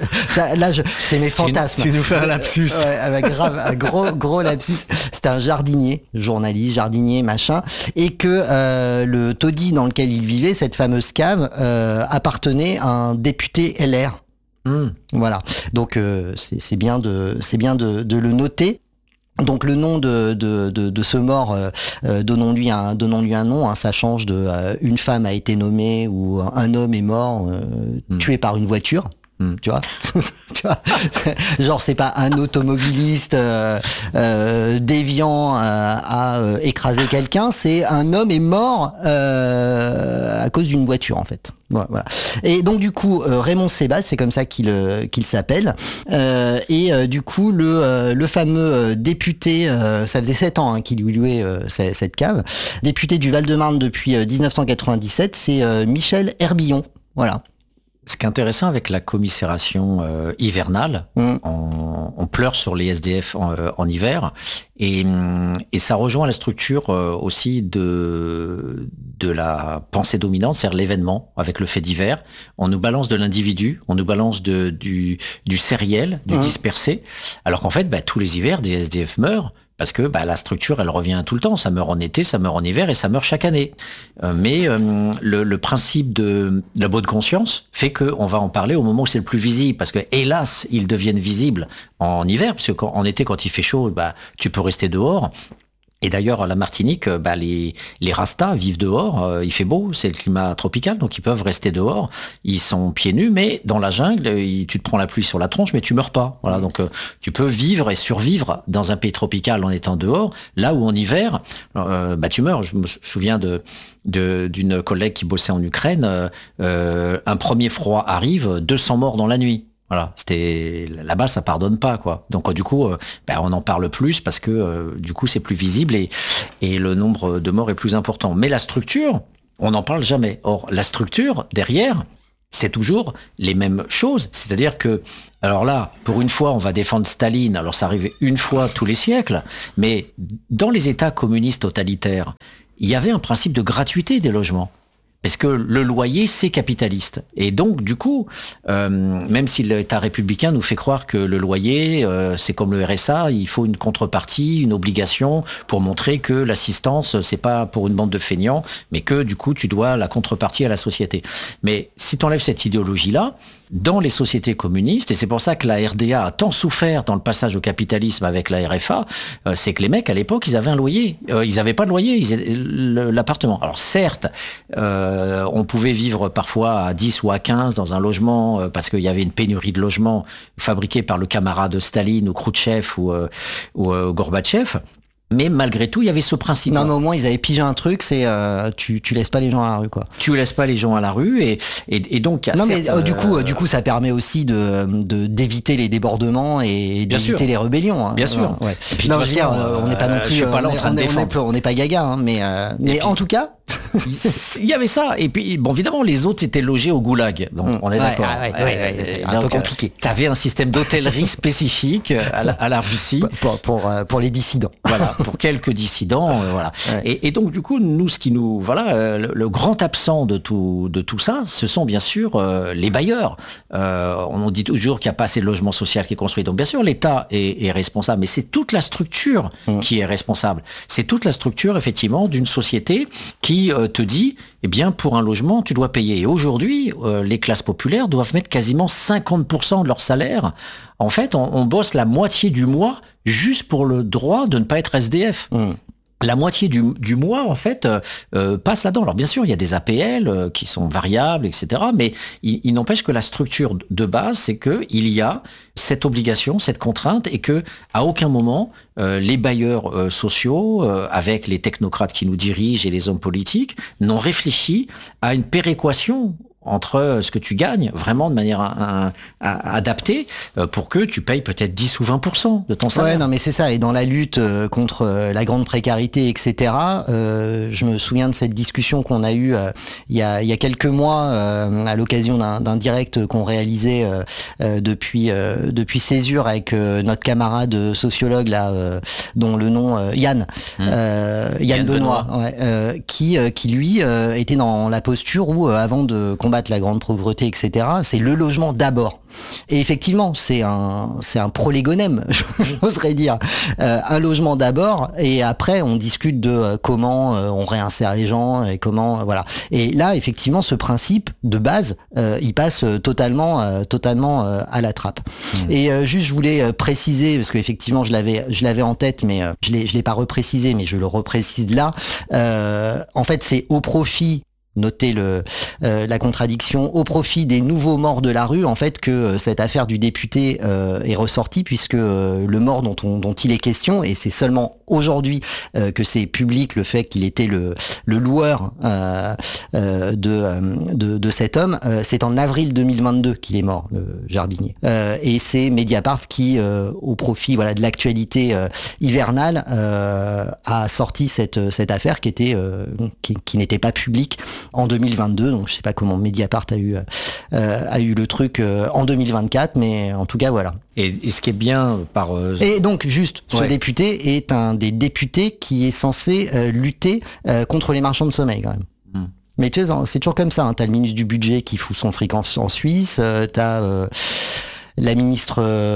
Là, je, c'est mes fantasmes. Tu, tu nous fais un lapsus. Ouais, avec grave, un gros gros lapsus. C'était un jardinier, journaliste, jardinier, machin, et que euh, le taudis dans lequel il vivait, cette fameuse cave, euh, appartenait à un député L R. Mmh. Voilà. Donc euh, c'est, c'est bien de c'est bien de, de le noter. Donc le nom de de de, de ce mort, euh, euh, donnons-lui un donnons-lui un nom. Hein, ça change de euh, une femme a été nommée ou un homme est mort euh, mmh. tué par une voiture. Mmh. Tu vois, tu vois, genre c'est pas un automobiliste euh, euh, déviant euh, à euh, écraser quelqu'un, c'est un homme est mort euh, à cause d'une voiture en fait. Voilà, voilà. Et donc du coup euh, Raymond Sebas, c'est comme ça qu'il euh, qu'il s'appelle. Euh, et euh, du coup le euh, le fameux euh, député, euh, ça faisait sept ans hein, qu'il lui louait euh, cette, cette cave, député du Val-de-Marne depuis euh, dix-neuf cent quatre-vingt-dix-sept, c'est euh, Michel Herbillon. Voilà. Ce qui est intéressant avec la commisération euh, hivernale, mmh. on, on pleure sur les S D F en, euh, en hiver, et, et ça rejoint la structure euh, aussi de, de la pensée dominante, c'est-à-dire l'événement avec le fait divers. On nous balance de l'individu, on nous balance de, du, du sériel, du mmh. dispersé, alors qu'en fait, bah, tous les hivers, des S D F meurent. Parce que bah, la structure, elle revient tout le temps. Ça meurt en été, ça meurt en hiver et ça meurt chaque année. Euh, mais euh, le, le principe de la bonne conscience fait qu'on va en parler au moment où c'est le plus visible. Parce que, hélas, ils deviennent visibles en hiver. Parce qu'en été, quand il fait chaud, bah, tu peux rester dehors. Et d'ailleurs, à la Martinique, bah, les, les Rastas vivent dehors, euh, il fait beau, c'est le climat tropical, donc ils peuvent rester dehors, ils sont pieds nus, mais dans la jungle, il, tu te prends la pluie sur la tronche, mais tu meurs pas. Voilà, donc euh, tu peux vivre et survivre dans un pays tropical en étant dehors, là où en hiver, euh, bah, tu meurs. Je me souviens de, de d'une collègue qui bossait en Ukraine, euh, un premier froid arrive, deux cents morts dans la nuit. Voilà, c'était là-bas, ça pardonne pas, quoi. Donc du coup, euh, ben, on en parle plus parce que euh, du coup, c'est plus visible et et le nombre de morts est plus important. Mais la structure, on n'en parle jamais. Or, la structure derrière, c'est toujours les mêmes choses. C'est-à-dire que, alors là, pour une fois, on va défendre Staline. Alors ça arrive une fois tous les siècles, mais dans les États communistes totalitaires, il y avait un principe de gratuité des logements. Parce que le loyer, c'est capitaliste. Et donc, du coup, euh, même si l'État républicain nous fait croire que le loyer, euh, c'est comme le R S A, il faut une contrepartie, une obligation pour montrer que l'assistance, c'est pas pour une bande de feignants, mais que, du coup, tu dois la contrepartie à la société. Mais si tu enlèves cette idéologie-là, dans les sociétés communistes, et c'est pour ça que la R D A a tant souffert dans le passage au capitalisme avec la R F A, euh, c'est que les mecs, à l'époque, ils avaient un loyer. Euh, ils n'avaient pas de loyer, ils avaient l'appartement. Alors certes, euh, on pouvait vivre parfois à dix ou à quinze dans un logement, euh, parce qu'il y avait une pénurie de logements fabriqués par le camarade de Staline ou Khrouchtchev ou, euh, ou euh, Gorbatchev. Mais malgré tout, il y avait ce principe. Non, mais au moins, ils avaient pigé un truc, c'est euh, tu, tu laisses pas les gens à la rue, quoi. Tu laisses pas les gens à la rue et, et, et donc... Non, certes, mais euh, du, coup, euh, du coup, ça permet aussi de, de, d'éviter les débordements et d'éviter les rébellions. Hein. Bien sûr. Ouais. Et puis, non, je veux dire, euh, on n'est pas non plus... Je suis pas là en train de défendre. On n'est pas gaga, hein, mais, euh, mais puis, en tout cas... il y avait ça. Et puis, bon, évidemment, les autres étaient logés au goulag. Donc, mmh. on est ouais, d'accord. Ouais, ouais, ouais, ouais, c'est un peu compliqué. Tu avais un système d'hôtellerie spécifique à la, à la Russie. Pour, pour, euh, pour les dissidents. Voilà, pour quelques dissidents. Euh, voilà. Ouais. Et, et donc, du coup, nous, ce qui nous. Voilà, euh, le, le grand absent de tout, de tout ça, ce sont bien sûr euh, les bailleurs. Euh, on dit toujours qu'il n'y a pas assez de logement social qui est construit. Donc, bien sûr, l'État est, est responsable, mais c'est toute la structure mmh. qui est responsable. C'est toute la structure, effectivement, d'une société qui euh, te dit, eh bien, pour un logement, tu dois payer. Et aujourd'hui, euh, les classes populaires doivent mettre quasiment cinquante pour cent de leur salaire. En fait, on, on bosse la moitié du mois juste pour le droit de ne pas être S D F. Mmh. La moitié du, du mois, en fait, euh, passe là-dedans. Alors, bien sûr, il y a des A P L euh, qui sont variables, et cetera. Mais il, il n'empêche que la structure de base, c'est que il y a cette obligation, cette contrainte, et que à aucun moment, euh, les bailleurs euh, sociaux, euh, avec les technocrates qui nous dirigent et les hommes politiques, n'ont réfléchi à une péréquation entre ce que tu gagnes vraiment de manière à, à, à adaptée pour que tu payes peut-être dix ou vingt pour cent de ton salaire. Ouais, non, mais c'est ça. Et dans la lutte contre la grande précarité, et cetera, euh, je me souviens de cette discussion qu'on a eue euh, il, y a, il y a quelques mois euh, à l'occasion d'un, d'un direct qu'on réalisait euh, euh, depuis euh, depuis Césure avec euh, notre camarade sociologue là, euh, dont le nom euh, Yann, mmh. euh, Yann, Yann Benoît, Benoît. Ouais, euh, qui euh, qui lui euh, était dans la posture où euh, avant de combattre la grande pauvreté, et cetera, c'est le logement d'abord. Et effectivement, c'est un, c'est un prolégonème, j'oserais dire. Euh, un logement d'abord, et après, on discute de euh, comment euh, on réinsère les gens, et comment, euh, voilà. Et là, effectivement, ce principe de base, euh, il passe totalement, euh, totalement euh, à la trappe. Mmh. Et euh, juste, je voulais euh, préciser, parce qu'effectivement, je l'avais, je l'avais en tête, mais euh, je l'ai, je l'ai pas reprécisé, mais je le reprécise là. Euh, en fait, c'est au profit, notez le, euh, la contradiction, au profit des nouveaux morts de la rue, en fait, que euh, cette affaire du député euh, est ressortie, puisque euh, le mort dont, on, dont il est question, et c'est seulement aujourd'hui euh, que c'est public le fait qu'il était le, le loueur euh, euh, de, euh, de, de cet homme, euh, c'est en avril deux mille vingt-deux qu'il est mort, le jardinier. Euh, et c'est Mediapart qui, euh, au profit voilà, de l'actualité euh, hivernale, euh, a sorti cette, cette affaire qui, était, euh, qui, qui n'était pas publique en deux mille vingt-deux. Donc je sais pas comment Mediapart a eu euh, a eu le truc euh, en deux mille vingt-quatre, mais en tout cas voilà. Et, et ce qui est bien par... Euh... Et donc juste, ce ouais. député est un des députés qui est censé euh, lutter euh, contre les marchands de sommeil quand même. Mmh. Mais tu sais, c'est toujours comme ça, hein. T'as le ministre du budget qui fout son fric en, en Suisse, euh, t'as euh, la ministre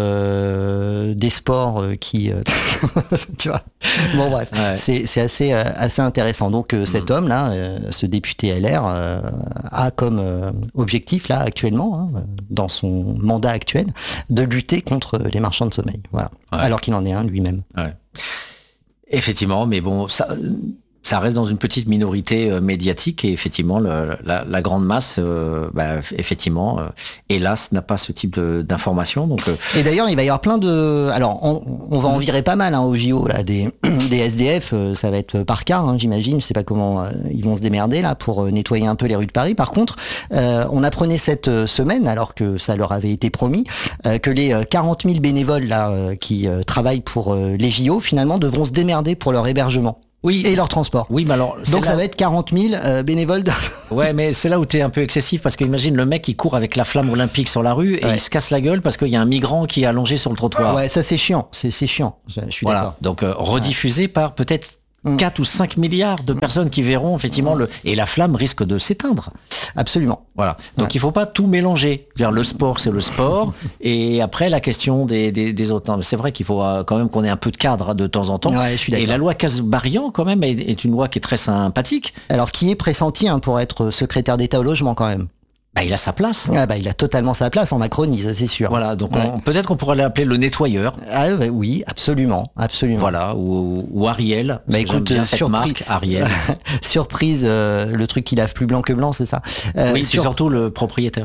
euh, des sports euh, qui... Euh, tu vois. Bon bref, ouais. c'est, c'est assez, euh, assez intéressant. Donc euh, cet mmh. homme-là, euh, ce député L R, euh, a comme euh, objectif, là, actuellement, hein, dans son mandat actuel, de lutter contre les marchands de sommeil. Voilà. Ouais. Alors qu'il en est un lui-même. Ouais. Effectivement, mais bon... ça. Ça reste dans une petite minorité euh, médiatique et effectivement le, la, la grande masse, euh, bah, effectivement, euh, hélas, n'a pas ce type de, d'informations. Donc, euh... Et d'ailleurs, il va y avoir plein de. Alors, on, on va en virer pas mal hein, au J O là, des, des S D F. Euh, ça va être par cas, hein, j'imagine. Je sais pas comment euh, ils vont se démerder là pour euh, nettoyer un peu les rues de Paris. Par contre, euh, on apprenait cette euh, semaine, alors que ça leur avait été promis, euh, que les euh, quarante mille bénévoles là euh, qui euh, travaillent pour euh, les J O finalement devront se démerder pour leur hébergement. Oui. Et leur transport. Oui, mais alors. Donc là... ça va être quarante mille euh, bénévoles. De... Ouais, mais c'est là où t'es un peu excessif parce qu'imagine le mec qui court avec la flamme olympique sur la rue et ouais. il se casse la gueule parce qu'il y a un migrant qui est allongé sur le trottoir. Ouais, ça c'est chiant. C'est, c'est chiant. Je, je suis voilà. d'accord. Donc euh, rediffusé ouais. par peut-être quatre ou cinq milliards de personnes qui verront effectivement le et la flamme risque de s'éteindre. Absolument. Voilà. Donc ouais. il faut pas tout mélanger. Dire le sport c'est le sport et après la question des des, des autres. Non, c'est vrai qu'il faut quand même qu'on ait un peu de cadre de temps en temps. Ouais, je suis d'accord. Et la loi Kasbarian quand même est, est une loi qui est très sympathique. Alors qui est pressenti hein, pour être secrétaire d'État au logement quand même. Bah, il a sa place. Ah bah, il a totalement sa place en Macronie, ça c'est sûr. Voilà, donc ouais. on, peut-être qu'on pourrait l'appeler le nettoyeur. Ah bah, oui, absolument, absolument. Voilà, ou, ou Ariel. Bah écoute, bien surpris... cette marque, Ariel. Surprise, euh, le truc qui lave plus blanc que blanc, c'est ça. Euh, oui, sur... c'est surtout le propriétaire.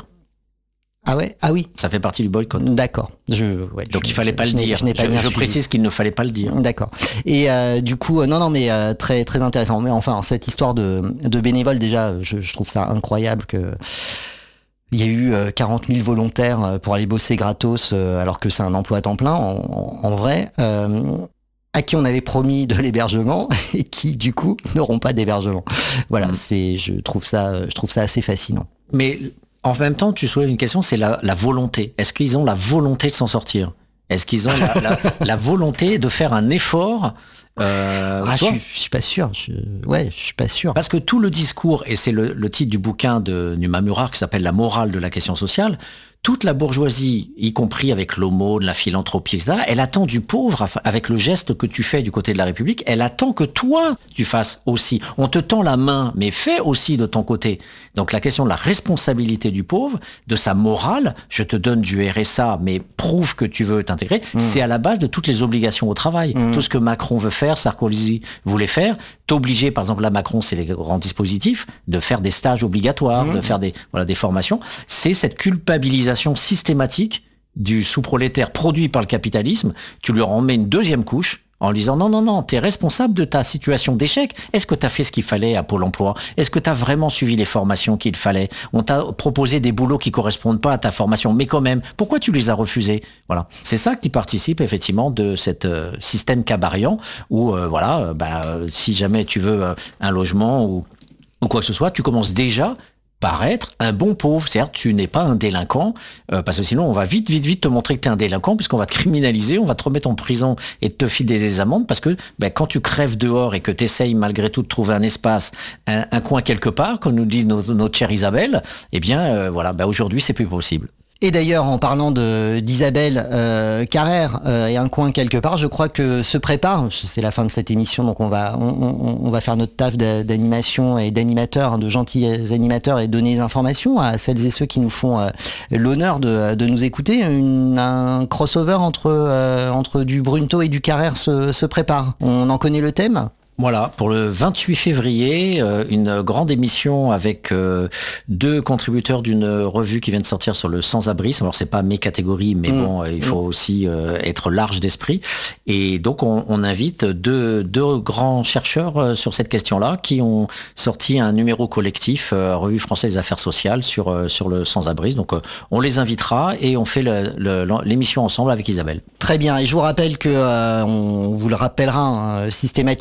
Ah ouais, ah oui. Ça fait partie du boycott. D'accord. Je, ouais, donc je, il fallait je, pas je le dire. Je, n'ai pas je, je suivi. précise qu'il ne fallait pas le dire. D'accord. Et euh, du coup, euh, non, non, mais euh, très, très intéressant. Mais enfin, cette histoire de, de bénévoles, déjà, je, je trouve ça incroyable que. Il y a eu euh, quarante mille volontaires pour aller bosser gratos euh, alors que c'est un emploi à temps plein en, en, en vrai, euh, à qui on avait promis de l'hébergement et qui du coup n'auront pas d'hébergement. Voilà, mmh. c'est, je trouve ça, je trouve ça assez fascinant. Mais en même temps, tu soulèves une question, c'est la, la volonté. Est-ce qu'ils ont la volonté de s'en sortir ? Est-ce qu'ils ont la, la, la volonté de faire un effort ? Euh, ah, je, suis, je suis pas sûr. Je, ouais, je suis pas sûr. Parce que tout le discours, et c'est le, le titre du bouquin de Numa Murar qui s'appelle La morale de la question sociale, toute la bourgeoisie, y compris avec l'aumône, la philanthropie, et cetera, elle attend du pauvre, avec le geste que tu fais du côté de la République, elle attend que toi, tu fasses aussi. On te tend la main, mais fais aussi de ton côté. Donc la question de la responsabilité du pauvre, de sa morale, je te donne du R S A, mais prouve que tu veux t'intégrer, mmh. c'est à la base de toutes les obligations au travail. Mmh. Tout ce que Macron veut faire, Sarkozy voulait faire, t'obliger, par exemple, là, Macron, c'est les grands dispositifs, de faire des stages obligatoires, mmh. de faire des, voilà, des formations. C'est cette culpabilisation systématique du sous-prolétaire produit par le capitalisme. Tu lui en mets une deuxième couche en lui disant non, non, non, t'es responsable de ta situation d'échec. Est-ce que t'as fait ce qu'il fallait à Pôle emploi ? Est-ce que t'as vraiment suivi les formations qu'il fallait ? On t'a proposé des boulots qui correspondent pas à ta formation, mais quand même, pourquoi tu les as refusés ? Voilà. C'est ça qui participe effectivement de cet euh, système Kasbarian où, euh, voilà, euh, bah, euh, si jamais tu veux euh, un logement ou, ou quoi que ce soit, tu commences déjà par être un bon pauvre. C'est-à-dire tu n'es pas un délinquant, euh, parce que sinon on va vite, vite, vite te montrer que tu es un délinquant, puisqu'on va te criminaliser, on va te remettre en prison et te filer des amendes, parce que ben, quand tu crèves dehors et que tu essayes malgré tout de trouver un espace, un, un coin quelque part, comme nous dit notre, notre chère Isabelle, eh bien euh, voilà, ben, aujourd'hui c'est plus possible. Et d'ailleurs, en parlant de, d'Isabelle euh, Carrère euh, et un coin quelque part, je crois que se prépare, c'est la fin de cette émission, donc on va, on, on, on va faire notre taf d'animation et d'animateurs, de gentils animateurs et donner des informations à celles et ceux qui nous font euh, l'honneur de, de nous écouter. Une, un crossover entre, euh, entre du Brunto et du Carrère se, se prépare. On en connaît le thème ? Voilà, pour le vingt-huit février, euh, une grande émission avec euh, deux contributeurs d'une revue qui vient de sortir sur le sans-abrisme. Alors c'est pas mes catégories, mais mmh. bon, euh, il faut mmh. aussi euh, être large d'esprit. Et donc on, on invite deux, deux grands chercheurs euh, sur cette question-là qui ont sorti un numéro collectif, euh, Revue française des affaires sociales, sur euh, sur le sans-abrisme. Donc euh, on les invitera et on fait le, le, l'émission ensemble avec Isabelle. Très bien. Et je vous rappelle que euh, on vous le rappellera hein, systématiquement.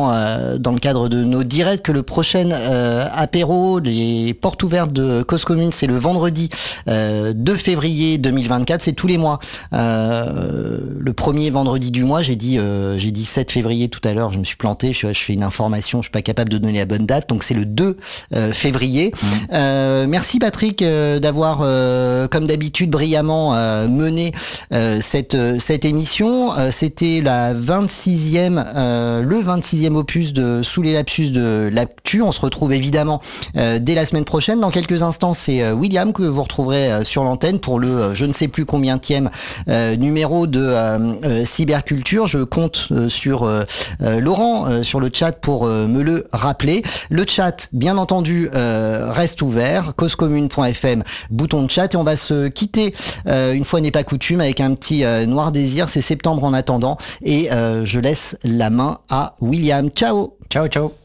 également euh, dans le cadre de nos directs que le prochain euh, apéro, les portes ouvertes de Cause Commune, c'est le vendredi euh, deux février deux mille vingt-quatre, c'est tous les mois. Euh, le premier vendredi du mois, j'ai dit euh, j'ai dit sept février tout à l'heure, je me suis planté, je, je fais une information, je suis pas capable de donner la bonne date, donc c'est le deux février. Mmh. Euh, merci Patrick euh, d'avoir, euh, comme d'habitude, brillamment euh, mené euh, cette cette émission. Euh, c'était la vingt-sixième, euh, le vingt-sixième opus de Sous les lapsus de l'actu. On se retrouve évidemment euh, dès la semaine prochaine. Dans quelques instants, c'est euh, William que vous retrouverez euh, sur l'antenne pour le euh, je ne sais plus combienième euh, numéro de euh, euh, Cyberculture. Je compte euh, sur euh, euh, Laurent euh, sur le chat pour euh, me le rappeler. Le chat, bien entendu, euh, reste ouvert. causecommune point f m, bouton de chat, et on va se quitter euh, une fois n'est pas coutume avec un petit euh, Noir Désir. C'est septembre en attendant, et euh, je laisse la main à William. Ciao. Ciao, ciao.